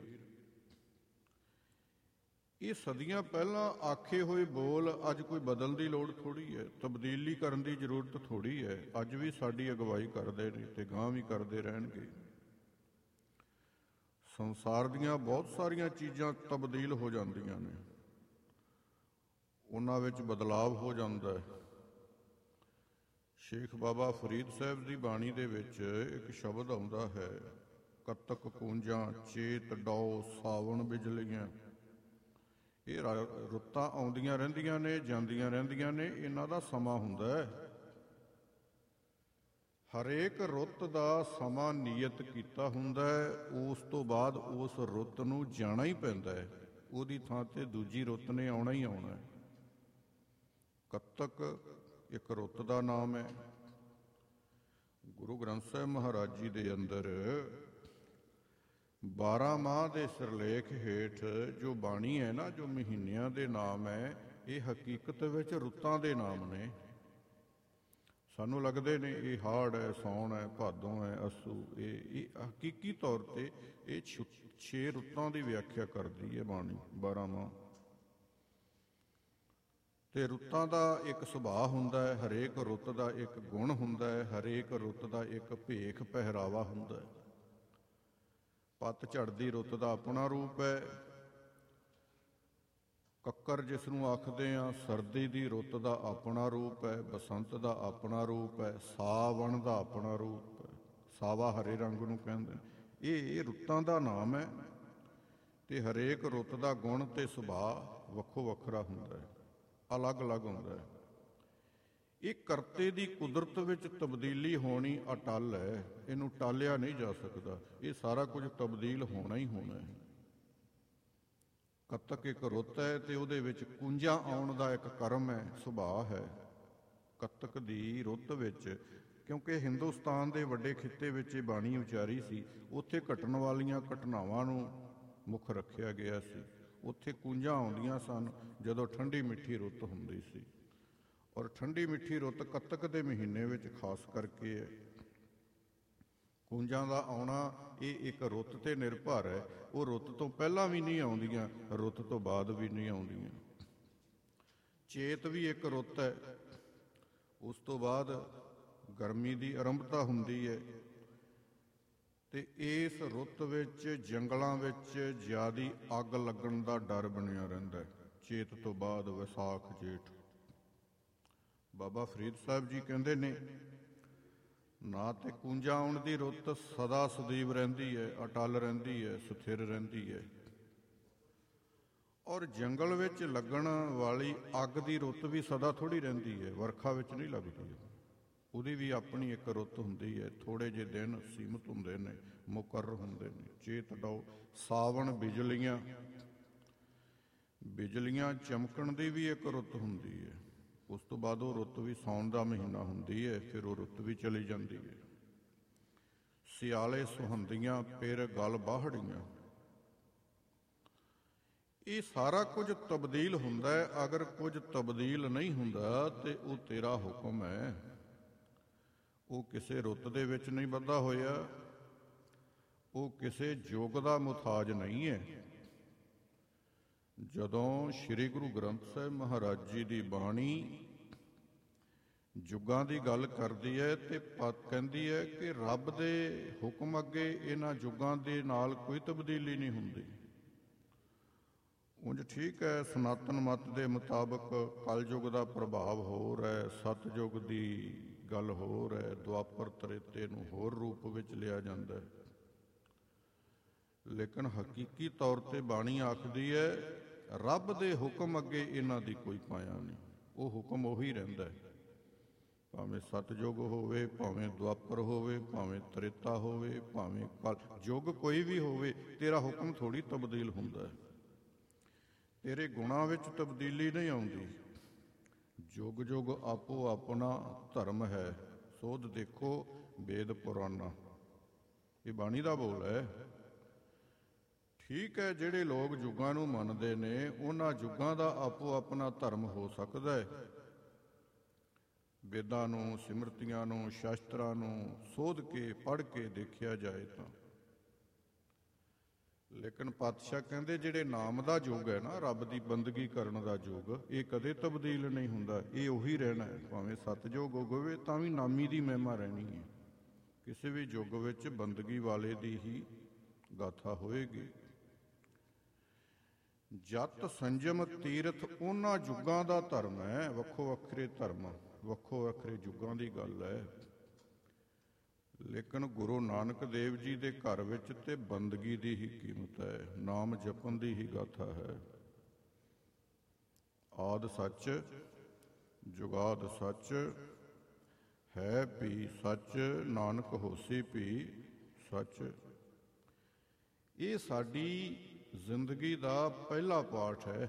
ਇਹ ਸਦੀਆਂ ਪਹਿਲਾਂ ਆਖੇ ਹੋਏ ਬੋਲ ਅੱਜ ਕੋਈ ਬਦਲਣ ਦੀ ਲੋੜ ਥੋੜ੍ਹੀ ਹੈ, ਤਬਦੀਲੀ ਕਰਨ ਦੀ ਜ਼ਰੂਰਤ ਥੋੜ੍ਹੀ ਹੈ। ਅੱਜ ਵੀ ਸਾਡੀ ਅਗਵਾਈ ਕਰਦੇ ਨੇ ਤੇ ਗਾਂਹ ਵੀ ਕਰਦੇ ਰਹਿਣਗੇ। ਸੰਸਾਰ ਦੀਆਂ ਬਹੁਤ ਸਾਰੀਆਂ ਚੀਜ਼ਾਂ ਤਬਦੀਲ ਹੋ ਜਾਂਦੀਆਂ ਨੇ, ਉਹਨਾਂ ਵਿੱਚ ਬਦਲਾਵ ਹੋ ਜਾਂਦਾ ਹੈ। ਸ਼ੇਖ ਬਾਬਾ ਫਰੀਦ ਸਾਹਿਬ ਦੀ ਬਾਣੀ ਦੇ ਵਿੱਚ ਇੱਕ ਸ਼ਬਦ ਆਉਂਦਾ ਹੈ, ਕੱਤਕ ਕੂੰਜਾਂ ਚੇਤ ਡਾਓ ਸਾਵਣ ਬਿਜਲੀਆਂ। ਇਹ ਰੁੱਤਾਂ ਆਉਂਦੀਆਂ ਰਹਿੰਦੀਆਂ ਨੇ, ਜਾਂਦੀਆਂ ਰਹਿੰਦੀਆਂ ਨੇ, ਇਹਨਾਂ ਦਾ ਸਮਾਂ ਹੁੰਦਾ ਹੈ। ਹਰੇਕ ਰੁੱਤ ਦਾ ਸਮਾਂ ਨਿਯਤ ਕੀਤਾ ਹੁੰਦਾ ਹੈ, ਉਸ ਤੋਂ ਬਾਅਦ ਉਸ ਰੁੱਤ ਨੂੰ ਜਾਣਾ ਹੀ ਪੈਂਦਾ ਹੈ। ਉਹਦੀ ਥਾਂ ਤੇ ਦੂਜੀ ਰੁੱਤ ਨੇ ਆਉਣਾ ਹੀ ਆਉਣਾ ਹੈ। ਕੱਤਕ ਇੱਕ ਰੁੱਤ ਦਾ ਨਾਮ ਹੈ। ਗੁਰੂ ਗ੍ਰੰਥ ਸਾਹਿਬ ਮਹਾਰਾਜ ਜੀ ਦੇ ਅੰਦਰ ਬਾਰਾਂ ਮਾਹ ਦੇ ਸਿਰਲੇਖ ਹੇਠ ਜੋ ਬਾਣੀ ਹੈ ਨਾ, ਜੋ ਮਹੀਨਿਆਂ ਦੇ ਨਾਮ ਹੈ, ਇਹ ਹਕੀਕਤ ਵਿੱਚ ਰੁੱਤਾਂ ਦੇ ਨਾਮ ਨੇ। ਸਾਨੂੰ ਲੱਗਦੇ ਨੇ ਇਹ ਹਾੜ ਹੈ, ਸੌਣ ਹੈ, ਭਾਦੋਂ ਹੈ, ਅੱਸੂ। ਇਹ ਇਹ ਹਕੀਕੀ ਤੌਰ ਤੇ ਇਹ ਛੇ ਰੁੱਤਾਂ ਦੀ ਵਿਆਖਿਆ ਕਰਦੀ ਹੈ ਬਾਣੀ, ਬਾਰਾਂ ਮਾਹ। ਤੇ ਰੁੱਤਾਂ ਦਾ ਇੱਕ ਸੁਭਾਅ ਹੁੰਦਾ ਹੈ, ਹਰੇਕ ਰੁੱਤ ਦਾ ਇੱਕ ਗੁਣ ਹੁੰਦਾ ਹੈ, ਹਰੇਕ ਰੁੱਤ ਦਾ ਇੱਕ ਭੇਖ ਪਹਿਰਾਵਾ ਹੁੰਦਾ ਹੈ। ਪੱਤਝੜ ਦੀ ਰੁੱਤ ਦਾ ਆਪਣਾ ਰੂਪ ਹੈ। ਕੱਕਰ ਜਿਸ ਨੂੰ ਆਖਦੇ ਹਾਂ, ਸਰਦੀ ਦੀ ਰੁੱਤ ਦਾ ਆਪਣਾ ਰੂਪ ਹੈ। ਬਸੰਤ ਦਾ ਆਪਣਾ ਰੂਪ ਹੈ। ਸਾਵਣ ਦਾ ਆਪਣਾ ਰੂਪ ਹੈ। ਸਾਵਾ ਹਰੇ ਰੰਗ ਨੂੰ ਕਹਿੰਦੇ ਨੇ। ਇਹ ਇਹ ਰੁੱਤਾਂ ਦਾ ਨਾਮ ਹੈ ਤੇ ਹਰੇਕ ਰੁੱਤ ਦਾ ਗੁਣ ਤੇ ਸੁਭਾਅ ਵੱਖੋ ਵੱਖਰਾ ਹੁੰਦਾ ਹੈ, ਅਲੱਗ-ਅਲੱਗ ਹੁੰਦਾ ਹੈ। ਇਹ ਕਰਤੇ ਦੀ ਕੁਦਰਤ ਵਿੱਚ ਤਬਦੀਲੀ ਹੋਣੀ ਅਟੱਲ ਹੈ, ਇਹਨੂੰ ਟਾਲਿਆ ਨਹੀਂ ਜਾ ਸਕਦਾ। ਇਹ ਸਾਰਾ ਕੁਝ ਤਬਦੀਲ ਹੋਣਾ ਹੀ ਹੋਣਾ ਹੈ। ਕੱਤਕ ਇੱਕ ਰੁੱਤ ਹੈ ਤੇ ਉਹਦੇ ਵਿੱਚ ਕੁੰਜਾਂ ਆਉਣ ਦਾ ਇੱਕ ਕਰਮ ਹੈ, ਸੁਭਾਅ ਹੈ ਕੱਤਕ ਦੀ ਰੁੱਤ ਵਿੱਚ। ਕਿਉਂਕਿ ਹਿੰਦੁਸਤਾਨ ਦੇ ਵੱਡੇ ਖਿੱਤੇ ਵਿੱਚ ਇਹ ਬਾਣੀ ਉਚਾਰੀ ਸੀ, ਉੱਥੇ ਘਟਣ ਵਾਲੀਆਂ ਘਟਨਾਵਾਂ ਨੂੰ ਮੁੱਖ ਰੱਖਿਆ ਗਿਆ ਸੀ। ਉੱਥੇ ਕੁੰਜਾਂ ਆਉਂਦੀਆਂ ਸਨ ਜਦੋਂ ਠੰਡੀ ਮਿੱਠੀ ਰੁੱਤ ਹੁੰਦੀ ਸੀ, ਔਰ ਠੰਡੀ ਮਿੱਠੀ ਰੁੱਤ ਕੱਤਕ ਦੇ ਮਹੀਨੇ ਵਿੱਚ ਖਾਸ ਕਰਕੇ ਹੈ। ਕੁੰਜਾਂ ਦਾ ਆਉਣਾ ਇਹ ਇੱਕ ਰੁੱਤ 'ਤੇ ਨਿਰਭਰ ਹੈ। ਉਹ ਰੁੱਤ ਤੋਂ ਪਹਿਲਾਂ ਵੀ ਨਹੀਂ ਆਉਂਦੀਆਂ, ਰੁੱਤ ਤੋਂ ਬਾਅਦ ਵੀ ਨਹੀਂ ਆਉਂਦੀਆਂ। ਚੇਤ ਵੀ ਇੱਕ ਰੁੱਤ ਹੈ, ਉਸ ਤੋਂ ਬਾਅਦ ਗਰਮੀ ਦੀ ਆਰੰਭਤਾ ਹੁੰਦੀ ਹੈ। ਤੇ ਇਸ ਰੁੱਤ ਵਿੱਚ ਜੰਗਲਾਂ ਵਿੱਚ ਜ਼ਿਆਦੀ ਅੱਗ ਲੱਗਣ ਦਾ ਡਰ ਬਣਿਆ ਰਹਿੰਦਾ ਹੈ। ਚੇਤ ਤੋਂ ਬਾਅਦ ਵਿਸਾਖ ਜੇਠ। ਬਾਬਾ ਫਰੀਦ ਸਾਹਿਬ ਜੀ ਕਹਿੰਦੇ ਨੇ, ਨਾ ਤੇ ਕੁੰਜਾਂ ਆਉਣ ਦੀ ਰੁੱਤ ਸਦਾ ਸਦੀਵ ਰਹਿੰਦੀ ਹੈ, ਅਟੱਲ ਰਹਿੰਦੀ ਹੈ, ਸਥਿਰ ਰਹਿੰਦੀ ਹੈ। ਔਰ ਜੰਗਲ ਵਿੱਚ ਲੱਗਣ ਵਾਲੀ ਅੱਗ ਦੀ ਰੁੱਤ ਵੀ ਸਦਾ ਥੋੜ੍ਹੀ ਰਹਿੰਦੀ ਹੈ, ਵਰਖਾ ਵਿੱਚ ਨਹੀਂ ਲੱਗਦੀ। ਉਹਦੀ ਵੀ ਆਪਣੀ ਇੱਕ ਰੁੱਤ ਹੁੰਦੀ ਹੈ। ਥੋੜ੍ਹੇ ਜਿਹੇ ਦਿਨ ਸੀਮਤ ਹੁੰਦੇ ਨੇ, ਮੁਕਰਰ ਹੁੰਦੇ ਨੇ। ਚੇਤ ਡਾਓ ਸਾਵਣ ਬਿਜਲੀਆਂ, ਬਿਜਲੀਆਂ ਚਮਕਣ ਦੀ ਵੀ ਇੱਕ ਰੁੱਤ ਹੁੰਦੀ ਹੈ। ਉਸ ਤੋਂ ਬਾਅਦ ਉਹ ਰੁੱਤ ਵੀ ਸਾਉਣ ਦਾ ਮਹੀਨਾ ਹੁੰਦੀ ਹੈ, ਫਿਰ ਉਹ ਰੁੱਤ ਵੀ ਚਲੀ ਜਾਂਦੀ ਹੈ। ਸਿਆਲੇ ਸੁਹੰਦੀਆਂ ਫਿਰ ਗਲ ਬਾਹੜੀਆਂ। ਇਹ ਸਾਰਾ ਕੁਝ ਤਬਦੀਲ ਹੁੰਦਾ ਹੈ। ਅਗਰ ਕੁਝ ਤਬਦੀਲ ਨਹੀਂ ਹੁੰਦਾ ਤੇ ਉਹ ਤੇਰਾ ਹੁਕਮ ਹੈ। ਉਹ ਕਿਸੇ ਰੁੱਤ ਦੇ ਵਿੱਚ ਨਹੀਂ ਬੱਧਾ ਹੋਇਆ, ਉਹ ਕਿਸੇ ਯੁੱਗ ਦਾ ਮੁਤਾਜ ਨਹੀਂ ਹੈ। ਜਦੋਂ ਸ੍ਰੀ ਗੁਰੂ ਗ੍ਰੰਥ ਸਾਹਿਬ ਮਹਾਰਾਜ ਜੀ ਦੀ ਬਾਣੀ ਯੁੱਗਾਂ ਦੀ ਗੱਲ ਕਰਦੀ ਹੈ ਤੇ ਕਹਿੰਦੀ ਹੈ ਕਿ ਰੱਬ ਦੇ ਹੁਕਮ ਅੱਗੇ ਇਹਨਾਂ ਯੁੱਗਾਂ ਦੇ ਨਾਲ ਕੋਈ ਤਬਦੀਲੀ ਨਹੀਂ ਹੁੰਦੀ। ਉਂਝ ਠੀਕ ਹੈ, ਸਨਾਤਨ ਮਤ ਦੇ ਮੁਤਾਬਕ ਕਲਯੁੱਗ ਦਾ ਪ੍ਰਭਾਵ ਹੋਰ ਹੈ, ਸਤਯੁੱਗ ਦੀ ਗੱਲ ਹੋਰ ਹੈ, ਦੁਆਪਰ ਤ੍ਰੇਤੇ ਨੂੰ ਹੋਰ ਰੂਪ ਵਿੱਚ ਲਿਆ ਜਾਂਦਾ ਹੈ। ਲੇਕਿਨ ਹਕੀਕੀ ਤੌਰ ਤੇ ਬਾਣੀ ਆਖਦੀ ਹੈ ਰੱਬ ਦੇ ਹੁਕਮ ਅੱਗੇ ਇਹਨਾਂ ਦੀ ਕੋਈ ਪਾਇਆ ਨਹੀਂ। ਉਹ ਹੁਕਮ ਉਹੀ ਰਹਿੰਦਾ ਹੈ, ਭਾਵੇਂ ਸਤਯੁਗ ਹੋਵੇ, ਭਾਵੇਂ ਦੁਆਪਰ ਹੋਵੇ, ਭਾਵੇਂ ਤ੍ਰੇਤਾ ਹੋਵੇ, ਭਾਵੇਂ ਕਲ ਯੁੱਗ ਕੋਈ ਵੀ ਹੋਵੇ, ਤੇਰਾ ਹੁਕਮ ਥੋੜ੍ਹੀ ਤਬਦੀਲ ਹੁੰਦਾ ਹੈ। ਤੇਰੇ ਗੁਣਾਂ ਵਿੱਚ ਤਬਦੀਲੀ ਨਹੀਂ ਆਉਂਦੀ। ਯੁੱਗ ਯੁੱਗ ਆਪੋ ਆਪਣਾ ਧਰਮ ਹੈ, ਸੋਧ ਦੇਖੋ ਵੇਦ ਪੁਰਾਣਾ। ਇਹ ਬਾਣੀ ਦਾ ਬੋਲ ਹੈ। ਠੀਕ ਹੈ, ਜਿਹੜੇ ਲੋਕ ਯੁੱਗਾਂ ਨੂੰ ਮੰਨਦੇ ਨੇ ਉਹਨਾਂ ਯੁੱਗਾਂ ਦਾ ਆਪੋ ਆਪਣਾ ਧਰਮ ਹੋ ਸਕਦਾ ਹੈ। ਵੇਦਾਂ ਨੂੰ, ਸਿਮਰਤੀਆਂ ਨੂੰ, ਸ਼ਾਸਤਰਾਂ ਨੂੰ ਸੋਧ ਕੇ ਪੜ੍ਹ ਕੇ ਦੇਖਿਆ ਜਾਏ ਤਾਂ। ਲੇਕਿਨ ਪਾਤਸ਼ਾਹ ਕਹਿੰਦੇ ਜਿਹੜੇ ਨਾਮ ਦਾ ਯੁੱਗ ਹੈ ਨਾ, ਰੱਬ ਦੀ ਬੰਦਗੀ ਕਰਨ ਦਾ ਯੁੱਗ, ਇਹ ਕਦੇ ਤਬਦੀਲ ਨਹੀਂ ਹੁੰਦਾ। ਇਹ ਉਹੀ ਰਹਿਣਾ ਹੈ। ਭਾਵੇਂ ਸਤਯੁਗ ਹੋਵੇ ਤਾਂ ਵੀ ਨਾਮੀ ਦੀ ਮਹਿਮਾ ਰਹਿਣੀ ਹੈ। ਕਿਸੇ ਵੀ ਯੁੱਗ ਵਿੱਚ ਬੰਦਗੀ ਵਾਲੇ ਦੀ ਹੀ ਗਾਥਾ ਹੋਏਗੀ। ਜਤ ਸੰਜਮ ਤੀਰਥ ਉਹਨਾਂ ਯੁੱਗਾਂ ਦਾ ਧਰਮ ਹੈ। ਵੱਖੋ ਵੱਖਰੇ ਧਰਮ, ਵੱਖੋ ਵੱਖਰੇ ਯੁੱਗਾਂ ਦੀ ਗੱਲ ਹੈ। ਲੇਕਿਨ ਗੁਰੂ ਨਾਨਕ ਦੇਵ ਜੀ ਦੇ ਘਰ ਵਿੱਚ ਤੇ ਬੰਦਗੀ ਦੀ ਹੀ ਕੀਮਤ ਹੈ, ਨਾਮ ਜਪਣ ਦੀ ਹੀ ਗਾਥਾ ਹੈ। ਆਦਿ ਸੱਚ ਜੁਗਾਦ ਸੱਚ, ਹੈ ਭੀ ਸੱਚ, ਨਾਨਕ ਹੋਸੀ ਭੀ ਸੱਚ। ਇਹ ਸਾਡੀ ਜ਼ਿੰਦਗੀ ਦਾ ਪਹਿਲਾ ਪਾਠ ਹੈ।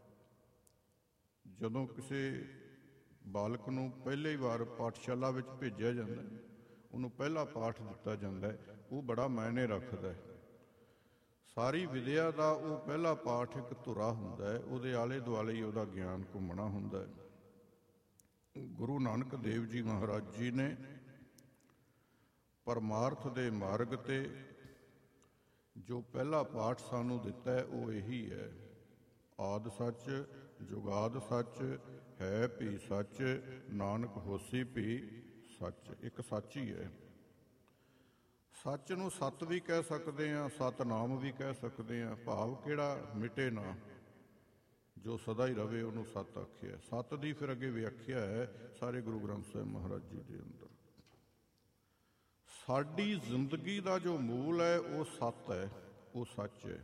ਜਦੋਂ ਕਿਸੇ ਬਾਲਕ ਨੂੰ ਪਹਿਲੀ ਵਾਰ ਪਾਠਸ਼ਾਲਾ ਵਿੱਚ ਭੇਜਿਆ ਜਾਂਦਾ, ਉਹਨੂੰ ਪਹਿਲਾ ਪਾਠ ਦਿੱਤਾ ਜਾਂਦਾ, ਉਹ ਬੜਾ ਮਾਇਨੇ ਰੱਖਦਾ ਹੈ। ਸਾਰੀ ਵਿਦਿਆ ਦਾ ਉਹ ਪਹਿਲਾ ਪਾਠ ਇੱਕ ਧੁਰਾ ਹੁੰਦਾ ਹੈ, ਉਹਦੇ ਆਲੇ ਦੁਆਲੇ ਹੀ ਉਹਦਾ ਗਿਆਨ ਘੁੰਮਣਾ ਹੁੰਦਾ ਹੈ। ਗੁਰੂ ਨਾਨਕ ਦੇਵ ਜੀ ਮਹਾਰਾਜ ਜੀ ਨੇ ਪਰਮਾਰਥ ਦੇ ਮਾਰਗ ਤੇ ਜੋ ਪਹਿਲਾ ਪਾਠ ਸਾਨੂੰ ਦਿੱਤਾ ਹੈ ਉਹ ਇਹੀ ਹੈ। ਆਦ ਸੱਚ ਜੁਗਾਦ ਸੱਚ, ਹੈ ਭੀ ਸੱਚ, ਨਾਨਕ ਹੋਸੀ ਭੀ ਸੱਚ। ਇੱਕ ਸੱਚ ਹੀ ਹੈ। ਸੱਚ ਨੂੰ ਸਤ ਵੀ ਕਹਿ ਸਕਦੇ ਹਾਂ, ਸਤਨਾਮ ਵੀ ਕਹਿ ਸਕਦੇ ਹਾਂ। ਭਾਵ ਕਿਹੜਾ ਮਿਟੇ ਨਾ, ਜੋ ਸਦਾ ਹੀ ਰਵੇ, ਉਹਨੂੰ ਸੱਤ ਆਖਿਆ। ਸੱਤ ਦੀ ਫਿਰ ਅੱਗੇ ਵਿਆਖਿਆ ਹੈ ਸਾਰੇ ਗੁਰੂ ਗ੍ਰੰਥ ਸਾਹਿਬ ਮਹਾਰਾਜ ਜੀ ਦੇ ਅੰਦਰ। ਸਾਡੀ ਜ਼ਿੰਦਗੀ ਦਾ ਜੋ ਮੂਲ ਹੈ ਉਹ ਸੱਤ ਹੈ, ਉਹ ਸੱਚ ਹੈ।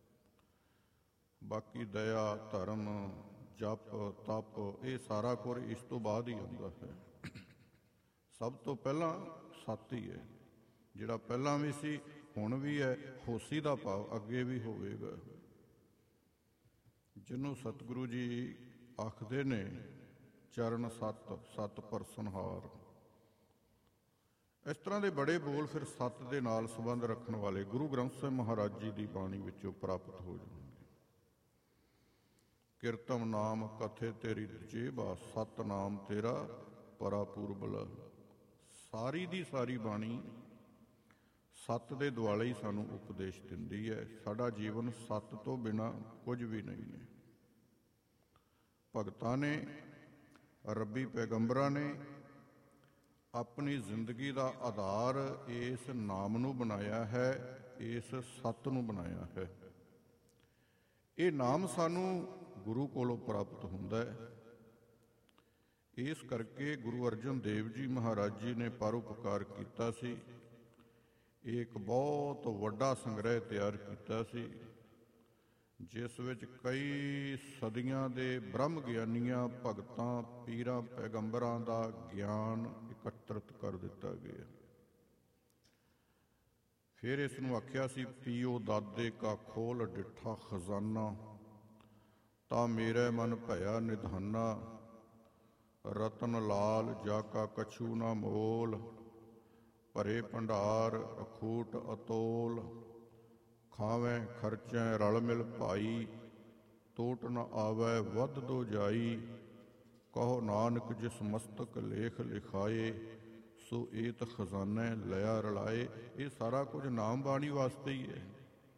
ਬਾਕੀ ਦਇਆ, ਧਰਮ, ਜਪ, ਤਪ, ਇਹ ਸਾਰਾ ਕੁਝ ਇਸ ਤੋਂ ਬਾਅਦ ਹੀ ਆਉਂਦਾ ਹੈ। ਸਭ ਤੋਂ ਪਹਿਲਾਂ ਸੱਤ ਹੀ ਹੈ। ਜਿਹੜਾ ਪਹਿਲਾਂ ਵੀ ਸੀ ਹੁਣ ਵੀ ਹੈ, ਹੋਸੀ ਦਾ ਭਾਵ ਅੱਗੇ ਵੀ ਹੋਵੇਗਾ। ਜਿਹਨੂੰ ਸਤਿਗੁਰੂ ਜੀ ਆਖਦੇ ਨੇ ਚਰਨ ਸੱਤ, ਸੱਤ ਪਰਸਨਹਾਰ। ਇਸ ਤਰ੍ਹਾਂ ਦੇ ਬੜੇ ਬੋਲ ਫਿਰ ਸੱਤ ਦੇ ਨਾਲ ਸੰਬੰਧ ਰੱਖਣ ਵਾਲੇ ਗੁਰੂ ਗ੍ਰੰਥ ਸਾਹਿਬ ਮਹਾਰਾਜ ਜੀ ਦੀ ਬਾਣੀ ਵਿੱਚੋਂ ਪ੍ਰਾਪਤ ਹੋ ਜਾਣਗੇ। ਕੀਰਤਮ ਨਾਮ ਕਥੇ ਤੇਰੀ ਜੇਬਾ, ਸਤ ਨਾਮ ਤੇਰਾ ਪਰਾਪੂਰਬਲ। ਸਾਰੀ ਦੀ ਸਾਰੀ ਬਾਣੀ ਸੱਤ ਦੇ ਦੁਆਲੇ ਹੀ ਸਾਨੂੰ ਉਪਦੇਸ਼ ਦਿੰਦੀ ਹੈ। ਸਾਡਾ ਜੀਵਨ ਸੱਤ ਤੋਂ ਬਿਨਾਂ ਕੁਝ ਵੀ ਨਹੀਂ ਨੇ। ਭਗਤਾਂ ਨੇ, ਰੱਬੀ ਪੈਗੰਬਰਾਂ ਨੇ ਆਪਣੀ ਜ਼ਿੰਦਗੀ ਦਾ ਆਧਾਰ ਇਸ ਨਾਮ ਨੂੰ ਬਣਾਇਆ ਹੈ, ਇਸ ਸੱਤ ਨੂੰ ਬਣਾਇਆ ਹੈ। ਇਹ ਨਾਮ ਸਾਨੂੰ ਗੁਰੂ ਕੋਲੋਂ ਪ੍ਰਾਪਤ ਹੁੰਦਾ ਹੈ। ਇਸ ਕਰਕੇ ਗੁਰੂ ਅਰਜਨ ਦੇਵ ਜੀ ਮਹਾਰਾਜ ਜੀ ਨੇ ਪਰਉਪਕਾਰ ਕੀਤਾ ਸੀ। ਇਹ ਇੱਕ ਬਹੁਤ ਵੱਡਾ ਸੰਗ੍ਰਹਿ ਤਿਆਰ ਕੀਤਾ ਸੀ, ਜਿਸ ਵਿੱਚ ਕਈ ਸਦੀਆਂ ਦੇ ਬ੍ਰਹਮ ਗਿਆਨੀਆਂ, ਭਗਤਾਂ, ਪੀਰਾਂ, ਪੈਗੰਬਰਾਂ ਦਾ ਗਿਆਨ ਇਕੱਤਰਿਤ ਕਰ ਦਿੱਤਾ ਗਿਆ। ਫਿਰ ਇਸ ਨੂੰ ਆਖਿਆ ਸੀ, ਪੀਓ ਦਾਦੇ ਕਾ ਖੋਲ ਡਿੱਠਾ ਖਜ਼ਾਨਾ, ਤਾਂ ਮੇਰੇ ਮਨ ਭਇਆ ਨਿਧਾਨਾ। ਰਤਨ ਲਾਲ ਜਾ ਕਾ ਕਛੂ ਨਾ ਮੋਲ, ਭਰੇ ਭੰਡਾਰ ਅਖੂਟ ਅਤੋਲ। ਖਾਵੇਂ ਖਰਚੈ ਰਲ ਮਿਲ ਭਾਈ, ਟੋਟ ਨ ਆਵੈ ਵੱਧ ਦੋ ਜਾਈ। ਕਹੋ ਨਾਨਕ ਜਿਸ ਮਸਤਕ ਲੇਖ ਲਿਖਾਏ, ਸੋ ਏਤ ਖਜ਼ਾਨੇ ਲਿਆ ਰਲਾਏ। ਇਹ ਸਾਰਾ ਕੁਝ ਨਾਮ ਬਾਣੀ ਵਾਸਤੇ ਹੀ ਹੈ।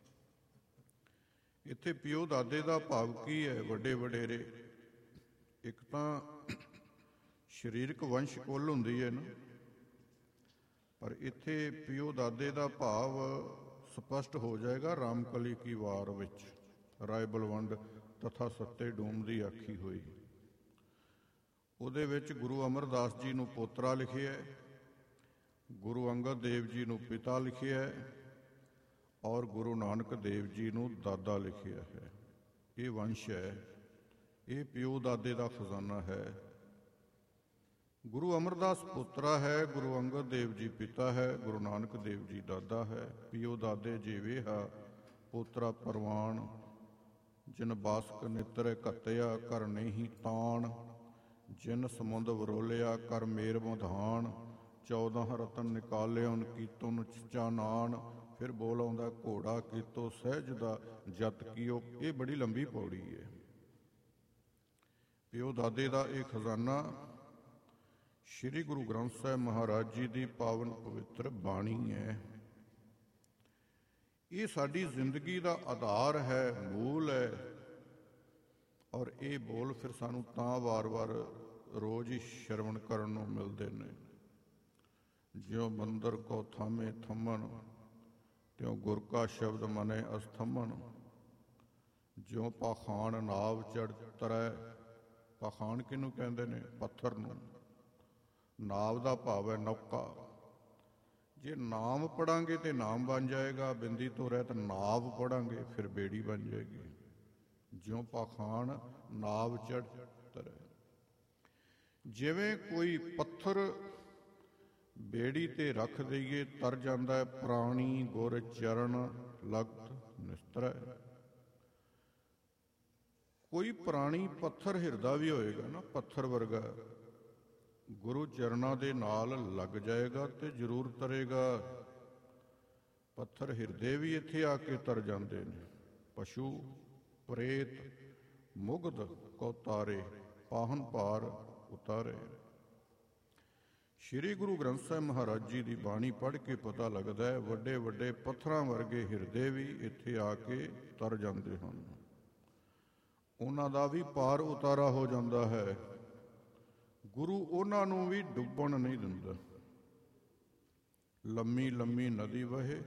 ਇੱਥੇ ਪਿਓ ਦਾਦੇ ਦਾ ਭਾਵ ਕੀ ਹੈ? ਵੱਡੇ ਵਡੇਰੇ। ਇੱਕ ਤਾਂ ਸਰੀਰਕ ਵੰਸ਼ ਕੁੱਲ ਹੁੰਦੀ ਹੈ ਨਾ, ਪਰ ਇੱਥੇ ਪਿਓ ਦਾਦੇ ਦਾ ਭਾਵ ਸਪਸ਼ਟ ਹੋ ਜਾਏਗਾ ਰਾਮਕਲੀ ਕੀ ਵਾਰ ਵਿੱਚ। ਰਾਏ ਬਲਵੰਡ ਤਥਾ ਸੱਤੇ ਡੂਮ ਦੀ ਆਖੀ ਹੋਈ, ਉਹਦੇ ਵਿੱਚ ਗੁਰੂ ਅਮਰਦਾਸ ਜੀ ਨੂੰ ਪੋਤਰਾ ਲਿਖਿਆ, ਗੁਰੂ ਅੰਗਦ ਦੇਵ ਜੀ ਨੂੰ ਪਿਤਾ ਲਿਖਿਆ, ਔਰ ਗੁਰੂ ਨਾਨਕ ਦੇਵ ਜੀ ਨੂੰ ਦਾਦਾ ਲਿਖਿਆ ਹੈ। ਇਹ ਵੰਸ਼ ਹੈ, ਇਹ ਪਿਓ ਦਾਦੇ ਦਾ ਖਜ਼ਾਨਾ ਹੈ। ਗੁਰੂ ਅਮਰਦਾਸ ਪੋਤਰਾ ਹੈ, ਗੁਰੂ ਅੰਗਦ ਦੇਵ ਜੀ ਪਿਤਾ ਹੈ, ਗੁਰੂ ਨਾਨਕ ਦੇਵ ਜੀ ਦਾਦਾ ਹੈ। ਪਿਓ ਦਾਦੇ ਜੀਵੇ ਹਾ ਪੋਤਰਾ ਪਰਵਾਨ, ਜਿਨ ਬਾਸਕ ਨਿਤਰ ਘੱਤਿਆ ਕਰ ਨਹੀਂ ਤਾਣ, ਜਿਨ ਸਮੁੰਦ ਵਰੋਲਿਆ ਕਰ ਮੇਰ ਮੁਧਾਨ, ਚੌਦਾਂ ਰਤਨ ਨਿਕਾਲਿਓਨ ਕੀਤੋਨ ਚਾਨਾਨ। ਫਿਰ ਬੋਲ ਆਉਂਦਾ ਘੋੜਾ ਕੀਤੋ ਸਹਿਜ ਦਾ ਜਤ ਕੀਓ। ਇਹ ਬੜੀ ਲੰਬੀ ਪੌੜੀ ਹੈ। ਪਿਓ ਦਾਦੇ ਦਾ ਇਹ ਖਜ਼ਾਨਾ ਸ਼੍ਰੀ ਗੁਰੂ ਗ੍ਰੰਥ ਸਾਹਿਬ ਮਹਾਰਾਜ ਜੀ ਦੀ ਪਾਵਨ ਪਵਿੱਤਰ ਬਾਣੀ ਹੈ। ਇਹ ਸਾਡੀ ਜ਼ਿੰਦਗੀ ਦਾ ਆਧਾਰ ਹੈ, ਮੂਲ ਹੈ। ਔਰ ਇਹ ਬੋਲ ਫਿਰ ਸਾਨੂੰ ਤਾਂ ਵਾਰ-ਵਾਰ ਰੋਜ਼ ਹੀ ਸ਼ਰਵਣ ਕਰਨ ਨੂੰ ਮਿਲਦੇ ਨੇ। ਜਿਉ ਮੰਦਰ ਕੋ ਥਾਮੇ ਥੰਮਣ, ਤਿਉ ਗੁਰ ਕਾ ਸ਼ਬਦ ਮਨੇ ਅਸਥੰਮਣ। ਜਿਉ ਪਾਖਾਨ ਨਾਵ ਚੜ੍ਹ ਤਰੈ, ਪਾਖਾਨ ਕਿਹਨੂੰ ਕਹਿੰਦੇ ਨੇ? ਪੱਥਰ ਨੂੰ। ਨਾਵ ਦਾ ਭਾਵ ਹੈ ਨੌਕਾ। ਜੇ ਨਾਮ ਪੜਾਂਗੇ ਤੇ ਨਾਮ ਬਣ ਜਾਏਗਾ, ਬਿੰਦੀ ਤੋਂ ਰਹਿਤ ਨਾਵ ਪੜਾਂਗੇ ਫਿਰ ਬੇੜੀ ਬਣ ਜਾਏਗੀ। ਜਿਉ ਪਾਖਾਨ ਨਾਵ ਚੜ੍ਹ ਤਰੈ। ਜਿਵੇਂ ਕੋਈ ਪੱਥਰ ਬੇੜੀ ਤੇ ਰੱਖ ਦਈਏ ਤਰ ਜਾਂਦਾ ਹੈ, ਪ੍ਰਾਣੀ ਗੁਰ ਚਰਨ ਲਗਤ ਨਿਸਤਰੈ। ਕੋਈ ਪ੍ਰਾਣੀ ਪੱਥਰ ਹਿਰਦਾ ਵੀ ਹੋਏਗਾ ਨਾ, ਪੱਥਰ ਵਰਗਾ, ਗੁਰੂ ਚਰਨਾਂ ਦੇ ਨਾਲ ਲੱਗ ਜਾਏਗਾ ਤੇ ਜ਼ਰੂਰ ਤਰੇਗਾ। ਪੱਥਰ ਹਿਰਦੇ ਵੀ ਇੱਥੇ ਆ ਕੇ ਤਰ ਜਾਂਦੇ ਨੇ। ਪਸ਼ੂ ਪ੍ਰੇਤ ਮੁਗਧ ਕੋ ਤਾਰੇ, ਪਾਹਨ ਪਾਰ ਉਤਾਰੇ। ਸ਼੍ਰੀ ਗੁਰੂ ਗ੍ਰੰਥ ਸਾਹਿਬ ਮਹਾਰਾਜ ਜੀ ਦੀ ਬਾਣੀ ਪੜ੍ਹ ਕੇ ਪਤਾ ਲੱਗਦਾ ਹੈ ਵੱਡੇ ਵੱਡੇ ਪੱਥਰਾਂ ਵਰਗੇ ਹਿਰਦੇ ਵੀ ਇੱਥੇ ਆ ਕੇ ਤਰ ਜਾਂਦੇ ਹਨ। ਉਹਨਾਂ ਦਾ ਵੀ ਪਾਰ ਉਤਾਰਾ ਹੋ ਜਾਂਦਾ ਹੈ। ਗੁਰੂ ਉਹਨਾਂ ਨੂੰ ਵੀ ਡੁੱਬਣ ਨਹੀਂ ਦਿੰਦਾ। ਲੰਮੀ ਲੰਮੀ ਨਦੀ ਵਹੇ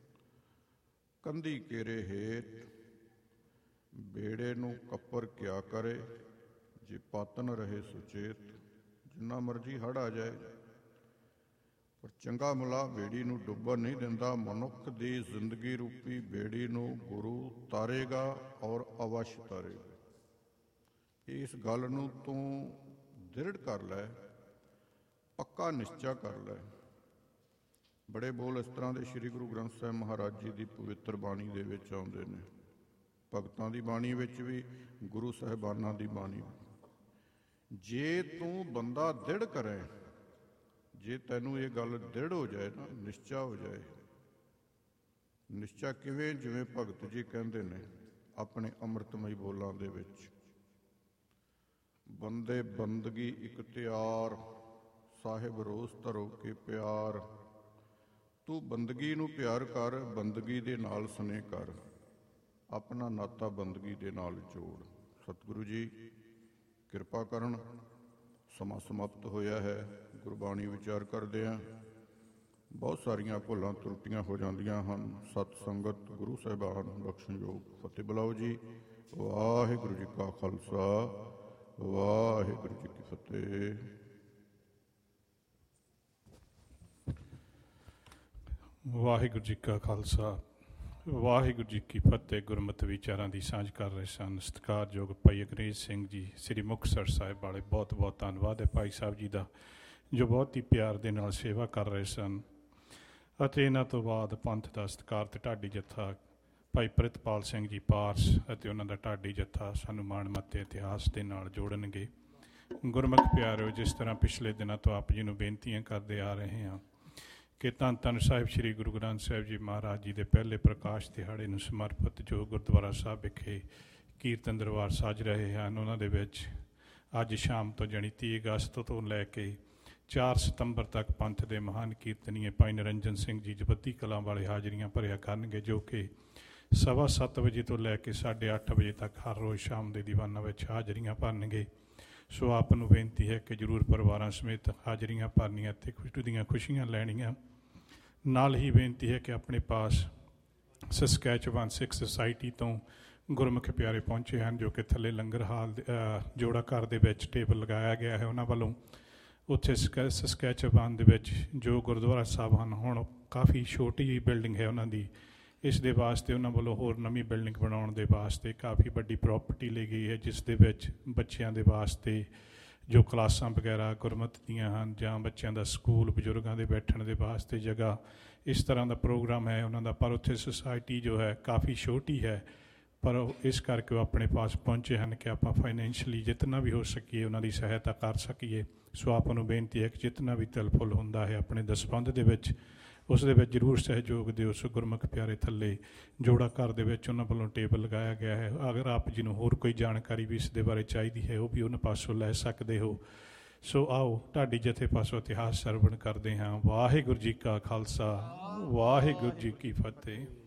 ਕੰਧੀ ਕੇਰੇ ਹੇਠ, ਬੇੜੇ ਨੂੰ ਕੱਪਰ ਕਿਆ ਕਰੇ, ਜੇ ਪਾਤਨ ਰਹੇ ਸੁਚੇਤ। ਜਿੰਨਾ ਮਰਜ਼ੀ ਹੜ੍ਹ ਆ ਜਾਏ ਪਰ ਚੰਗਾ ਮੁਲਾ ਬੇੜੀ ਨੂੰ ਡੁੱਬਣ ਨਹੀਂ ਦਿੰਦਾ। ਮਨੁੱਖ ਦੀ ਜ਼ਿੰਦਗੀ ਰੂਪੀ ਬੇੜੀ ਨੂੰ ਗੁਰੂ ਤਾਰੇਗਾ ਔਰ ਅਵਸ਼ ਤਾਰੇਗਾ। ਇਸ ਗੱਲ ਨੂੰ ਤੂੰ ਦ੍ਰਿੜ ਕਰ ਲੈ, ਪੱਕਾ ਨਿਸ਼ਚਾ ਕਰ ਲੈ। ਬੜੇ ਬੋਲ ਇਸ ਤਰ੍ਹਾਂ ਦੇ ਸ਼੍ਰੀ ਗੁਰੂ ਗ੍ਰੰਥ ਸਾਹਿਬ ਮਹਾਰਾਜ ਜੀ ਦੀ ਪਵਿੱਤਰ ਬਾਣੀ ਦੇ ਵਿੱਚ ਆਉਂਦੇ ਨੇ। ਭਗਤਾਂ ਦੀ ਬਾਣੀ ਵਿੱਚ ਵੀ, ਗੁਰੂ ਸਾਹਿਬਾਨਾਂ ਦੀ ਬਾਣੀ। ਜੇ ਤੂੰ ਬੰਦਾ ਦ੍ਰਿੜ ਕਰੇ, ਜੇ ਤੈਨੂੰ ਇਹ ਗੱਲ ਦ੍ਰਿੜ ਹੋ ਜਾਏ ਨਾ, ਨਿਸ਼ਚਾ ਹੋ ਜਾਏ। ਨਿਸ਼ਚਾ ਕਿਵੇਂ? ਜਿਵੇਂ ਭਗਤ ਜੀ ਕਹਿੰਦੇ ਨੇ ਆਪਣੇ ਅੰਮ੍ਰਿਤਮਈ ਬੋਲਾਂ ਦੇ ਵਿੱਚ, ਬੰਦੇ ਬੰਦਗੀ ਇਖਤਿਆਰ, ਸਾਹਿਬ ਰੋਸ ਧਰੋ ਕੇ ਪਿਆਰ। ਤੂੰ ਬੰਦਗੀ ਨੂੰ ਪਿਆਰ ਕਰ, ਬੰਦਗੀ ਦੇ ਨਾਲ ਸਨੇਹ ਕਰ, ਆਪਣਾ ਨਾਤਾ ਬੰਦਗੀ ਦੇ ਨਾਲ ਜੋੜ। ਸਤਿਗੁਰੂ ਜੀ ਕਿਰਪਾ ਕਰਨ। ਸਮਾਂ ਸਮਾਪਤ ਹੋਇਆ ਹੈ। ਗੁਰਬਾਣੀ ਵਿਚਾਰ ਕਰਦੇ ਹਾਂ। ਬਹੁਤ ਸਾਰੀਆਂ ਭੁੱਲਾਂ ਤਰੁੱਟੀਆਂ ਹੋ ਜਾਂਦੀਆਂ ਹਨ। ਸਤ ਸੰਗਤ ਗੁਰੂ ਸਾਹਿਬਾਨ ਬਖਸ਼ਣਯੋਗ। ਫਤਿਹ ਬੁਲਾਓ ਜੀ। ਵਾਹਿਗੁਰੂ ਜੀ ਕਾ ਖਾਲਸਾ, ਵਾਹਿਗੁਰੂ ਜੀ ਕੀ ਫਤਿਹ। ਵਾਹਿਗੁਰੂ ਜੀ ਕਾ ਖਾਲਸਾ, ਵਾਹਿਗੁਰੂ ਜੀ ਕੀ ਫਤਿਹ। ਗੁਰਮਤਿ ਵਿਚਾਰਾਂ ਦੀ ਸਾਂਝ ਕਰ ਰਹੇ ਸਨ ਸਤਿਕਾਰਯੋਗ ਭਾਈ ਅੰਗਰੇਜ਼ ਸਿੰਘ ਜੀ ਸ੍ਰੀ ਮੁਕਤਸਰ ਸਾਹਿਬ ਵਾਲੇ। ਬਹੁਤ ਬਹੁਤ ਧੰਨਵਾਦ ਹੈ ਭਾਈ ਸਾਹਿਬ ਜੀ ਦਾ, ਜੋ ਬਹੁਤ ਹੀ ਪਿਆਰ ਦੇ ਨਾਲ ਸੇਵਾ ਕਰ ਰਹੇ ਸਨ। ਅਤੇ ਇਹਨਾਂ ਤੋਂ ਬਾਅਦ ਪੰਥ ਦਾ ਸਤਿਕਾਰ ਤੇ ਢਾਡੀ ਜੱਥਾ ਭਾਈ ਪ੍ਰਿਤਪਾਲ ਸਿੰਘ ਜੀ ਪਾਰਸ ਅਤੇ ਉਹਨਾਂ ਦਾ ਢਾਡੀ ਜੱਥਾ ਸਾਨੂੰ ਮਾਣਮੱਤੇ ਇਤਿਹਾਸ ਦੇ ਨਾਲ ਜੋੜਨਗੇ। ਗੁਰਮੁਖ ਪਿਆਰਿਓ, ਜਿਸ ਤਰ੍ਹਾਂ ਪਿਛਲੇ ਦਿਨਾਂ ਤੋਂ ਆਪ ਜੀ ਨੂੰ ਬੇਨਤੀਆਂ ਕਰਦੇ ਆ ਰਹੇ ਹਾਂ ਕਿ ਧੰਨ ਧੰਨ ਸਾਹਿਬ ਸ੍ਰੀ ਗੁਰੂ ਗ੍ਰੰਥ ਸਾਹਿਬ ਜੀ ਮਹਾਰਾਜ ਜੀ ਦੇ ਪਹਿਲੇ ਪ੍ਰਕਾਸ਼ ਦਿਹਾੜੇ ਨੂੰ ਸਮਰਪਿਤ ਜੋ ਗੁਰਦੁਆਰਾ ਸਾਹਿਬ ਵਿਖੇ ਕੀਰਤਨ ਦਰਬਾਰ ਸੱਜ ਰਹੇ ਹਨ, ਉਹਨਾਂ ਦੇ ਵਿੱਚ ਅੱਜ ਸ਼ਾਮ ਤੋਂ ਜਾਣੀ ਤੀਹ ਅਗਸਤ ਤੋਂ ਲੈ ਕੇ ਚਾਰ ਸਤੰਬਰ ਤੱਕ ਪੰਥ ਦੇ ਮਹਾਨ ਕੀਰਤਨੀਏ ਭਾਈ ਨਿਰੰਜਨ ਸਿੰਘ ਜੀ ਜਵੱਦੀ ਕਲਾਂ ਵਾਲੇ ਹਾਜ਼ਰੀਆਂ ਭਰਿਆ ਕਰਨਗੇ, ਜੋ ਕਿ ਸਵਾ ਸੱਤ ਵਜੇ ਤੋਂ ਲੈ ਕੇ ਸਾਢੇ ਅੱਠ ਵਜੇ ਤੱਕ ਹਰ ਰੋਜ਼ ਸ਼ਾਮ ਦੇ ਦੀਵਾਨਾਂ ਵਿੱਚ ਹਾਜ਼ਰੀਆਂ ਭਰਨਗੇ। ਸੋ ਆਪ ਨੂੰ ਬੇਨਤੀ ਹੈ ਕਿ ਜ਼ਰੂਰ ਪਰਿਵਾਰਾਂ ਸਮੇਤ ਹਾਜ਼ਰੀਆਂ ਭਰਨੀਆਂ ਅਤੇ ਖੁਸ਼ੀ ਦੀਆਂ ਖੁਸ਼ੀਆਂ ਲੈਣੀਆਂ। ਨਾਲ ਹੀ ਬੇਨਤੀ ਹੈ ਕਿ ਆਪਣੇ ਪਾਸ ਸਸਕੈਚਵਾਨ ਸਿੱਖ ਸੁਸਾਇਟੀ ਤੋਂ ਗੁਰਮੁਖ ਪਿਆਰੇ ਪਹੁੰਚੇ ਹਨ, ਜੋ ਕਿ ਥੱਲੇ ਲੰਗਰ ਹਾਲ ਜੋੜਾ ਘਰ ਦੇ ਵਿੱਚ ਟੇਬਲ ਲਗਾਇਆ ਗਿਆ ਹੈ ਉਹਨਾਂ ਵੱਲੋਂ। ਉੱਥੇ ਸਕੈ ਸਸਕੈਚਵਾਨ ਦੇ ਵਿੱਚ ਜੋ ਗੁਰਦੁਆਰਾ ਸਾਹਿਬ ਹਨ, ਹੁਣ ਕਾਫੀ ਛੋਟੀ ਜਿਹੀ ਬਿਲਡਿੰਗ ਹੈ ਉਹਨਾਂ ਦੀ, ਇਸ ਦੇ ਵਾਸਤੇ ਉਹਨਾਂ ਵੱਲੋਂ ਹੋਰ ਨਵੀਂ ਬਿਲਡਿੰਗ ਬਣਾਉਣ ਦੇ ਵਾਸਤੇ ਕਾਫੀ ਵੱਡੀ ਪ੍ਰਾਪਰਟੀ ਲਈ ਗਈ ਹੈ, ਜਿਸ ਦੇ ਵਿੱਚ ਬੱਚਿਆਂ ਦੇ ਵਾਸਤੇ ਜੋ ਕਲਾਸਾਂ ਵਗੈਰਾ ਗੁਰਮਤਿ ਦੀਆਂ ਹਨ ਜਾਂ ਬੱਚਿਆਂ ਦਾ ਸਕੂਲ, ਬਜ਼ੁਰਗਾਂ ਦੇ ਬੈਠਣ ਦੇ ਵਾਸਤੇ ਜਗ੍ਹਾ, ਇਸ ਤਰ੍ਹਾਂ ਦਾ ਪ੍ਰੋਗਰਾਮ ਹੈ ਉਹਨਾਂ ਦਾ। ਪਰ ਉੱਥੇ ਸੁਸਾਇਟੀ ਜੋ ਹੈ ਕਾਫੀ ਛੋਟੀ ਹੈ, ਪਰ ਉਹ ਇਸ ਕਰਕੇ ਉਹ ਆਪਣੇ ਪਾਸ ਪਹੁੰਚੇ ਹਨ ਕਿ ਆਪਾਂ ਫਾਈਨੈਂਸ਼ਲੀ ਜਿਤਨਾ ਵੀ ਹੋ ਸਕੀਏ ਉਹਨਾਂ ਦੀ ਸਹਾਇਤਾ ਕਰ ਸਕੀਏ। ਸੋ ਆਪਾਂ ਨੂੰ ਬੇਨਤੀ ਹੈ ਕਿ ਜਿਤਨਾ ਵੀ ਤਿਲਫੁਲ ਹੁੰਦਾ ਹੈ ਆਪਣੇ ਦਸਵੰਧ ਦੇ ਵਿੱਚ ਉਸ ਦੇ ਵਿੱਚ ਜ਼ਰੂਰ ਸਹਿਯੋਗ ਦਿਓ। ਸੋ ਗੁਰਮੁਖ ਪਿਆਰੇ ਥੱਲੇ ਜੋੜਾ ਘਰ ਦੇ ਵਿੱਚ ਉਹਨਾਂ ਵੱਲੋਂ ਟੇਬਲ ਲਗਾਇਆ ਗਿਆ ਹੈ। ਅਗਰ ਆਪ ਜੀ ਨੂੰ ਹੋਰ ਕੋਈ ਜਾਣਕਾਰੀ ਵੀ ਇਸ ਦੇ ਬਾਰੇ ਚਾਹੀਦੀ ਹੈ ਉਹ ਵੀ ਉਹਨਾਂ ਪਾਸੋਂ ਲੈ ਸਕਦੇ ਹੋ। ਸੋ ਆਓ ਢਾਡੀ ਜਥੇ ਪਾਸੋਂ ਇਤਿਹਾਸ ਸਰਵਣ ਕਰਦੇ ਹਾਂ। ਵਾਹਿਗੁਰੂ ਜੀ ਕਾ ਖਾਲਸਾ, ਵਾਹਿਗੁਰੂ ਜੀ ਕੀ ਫਤਿਹ।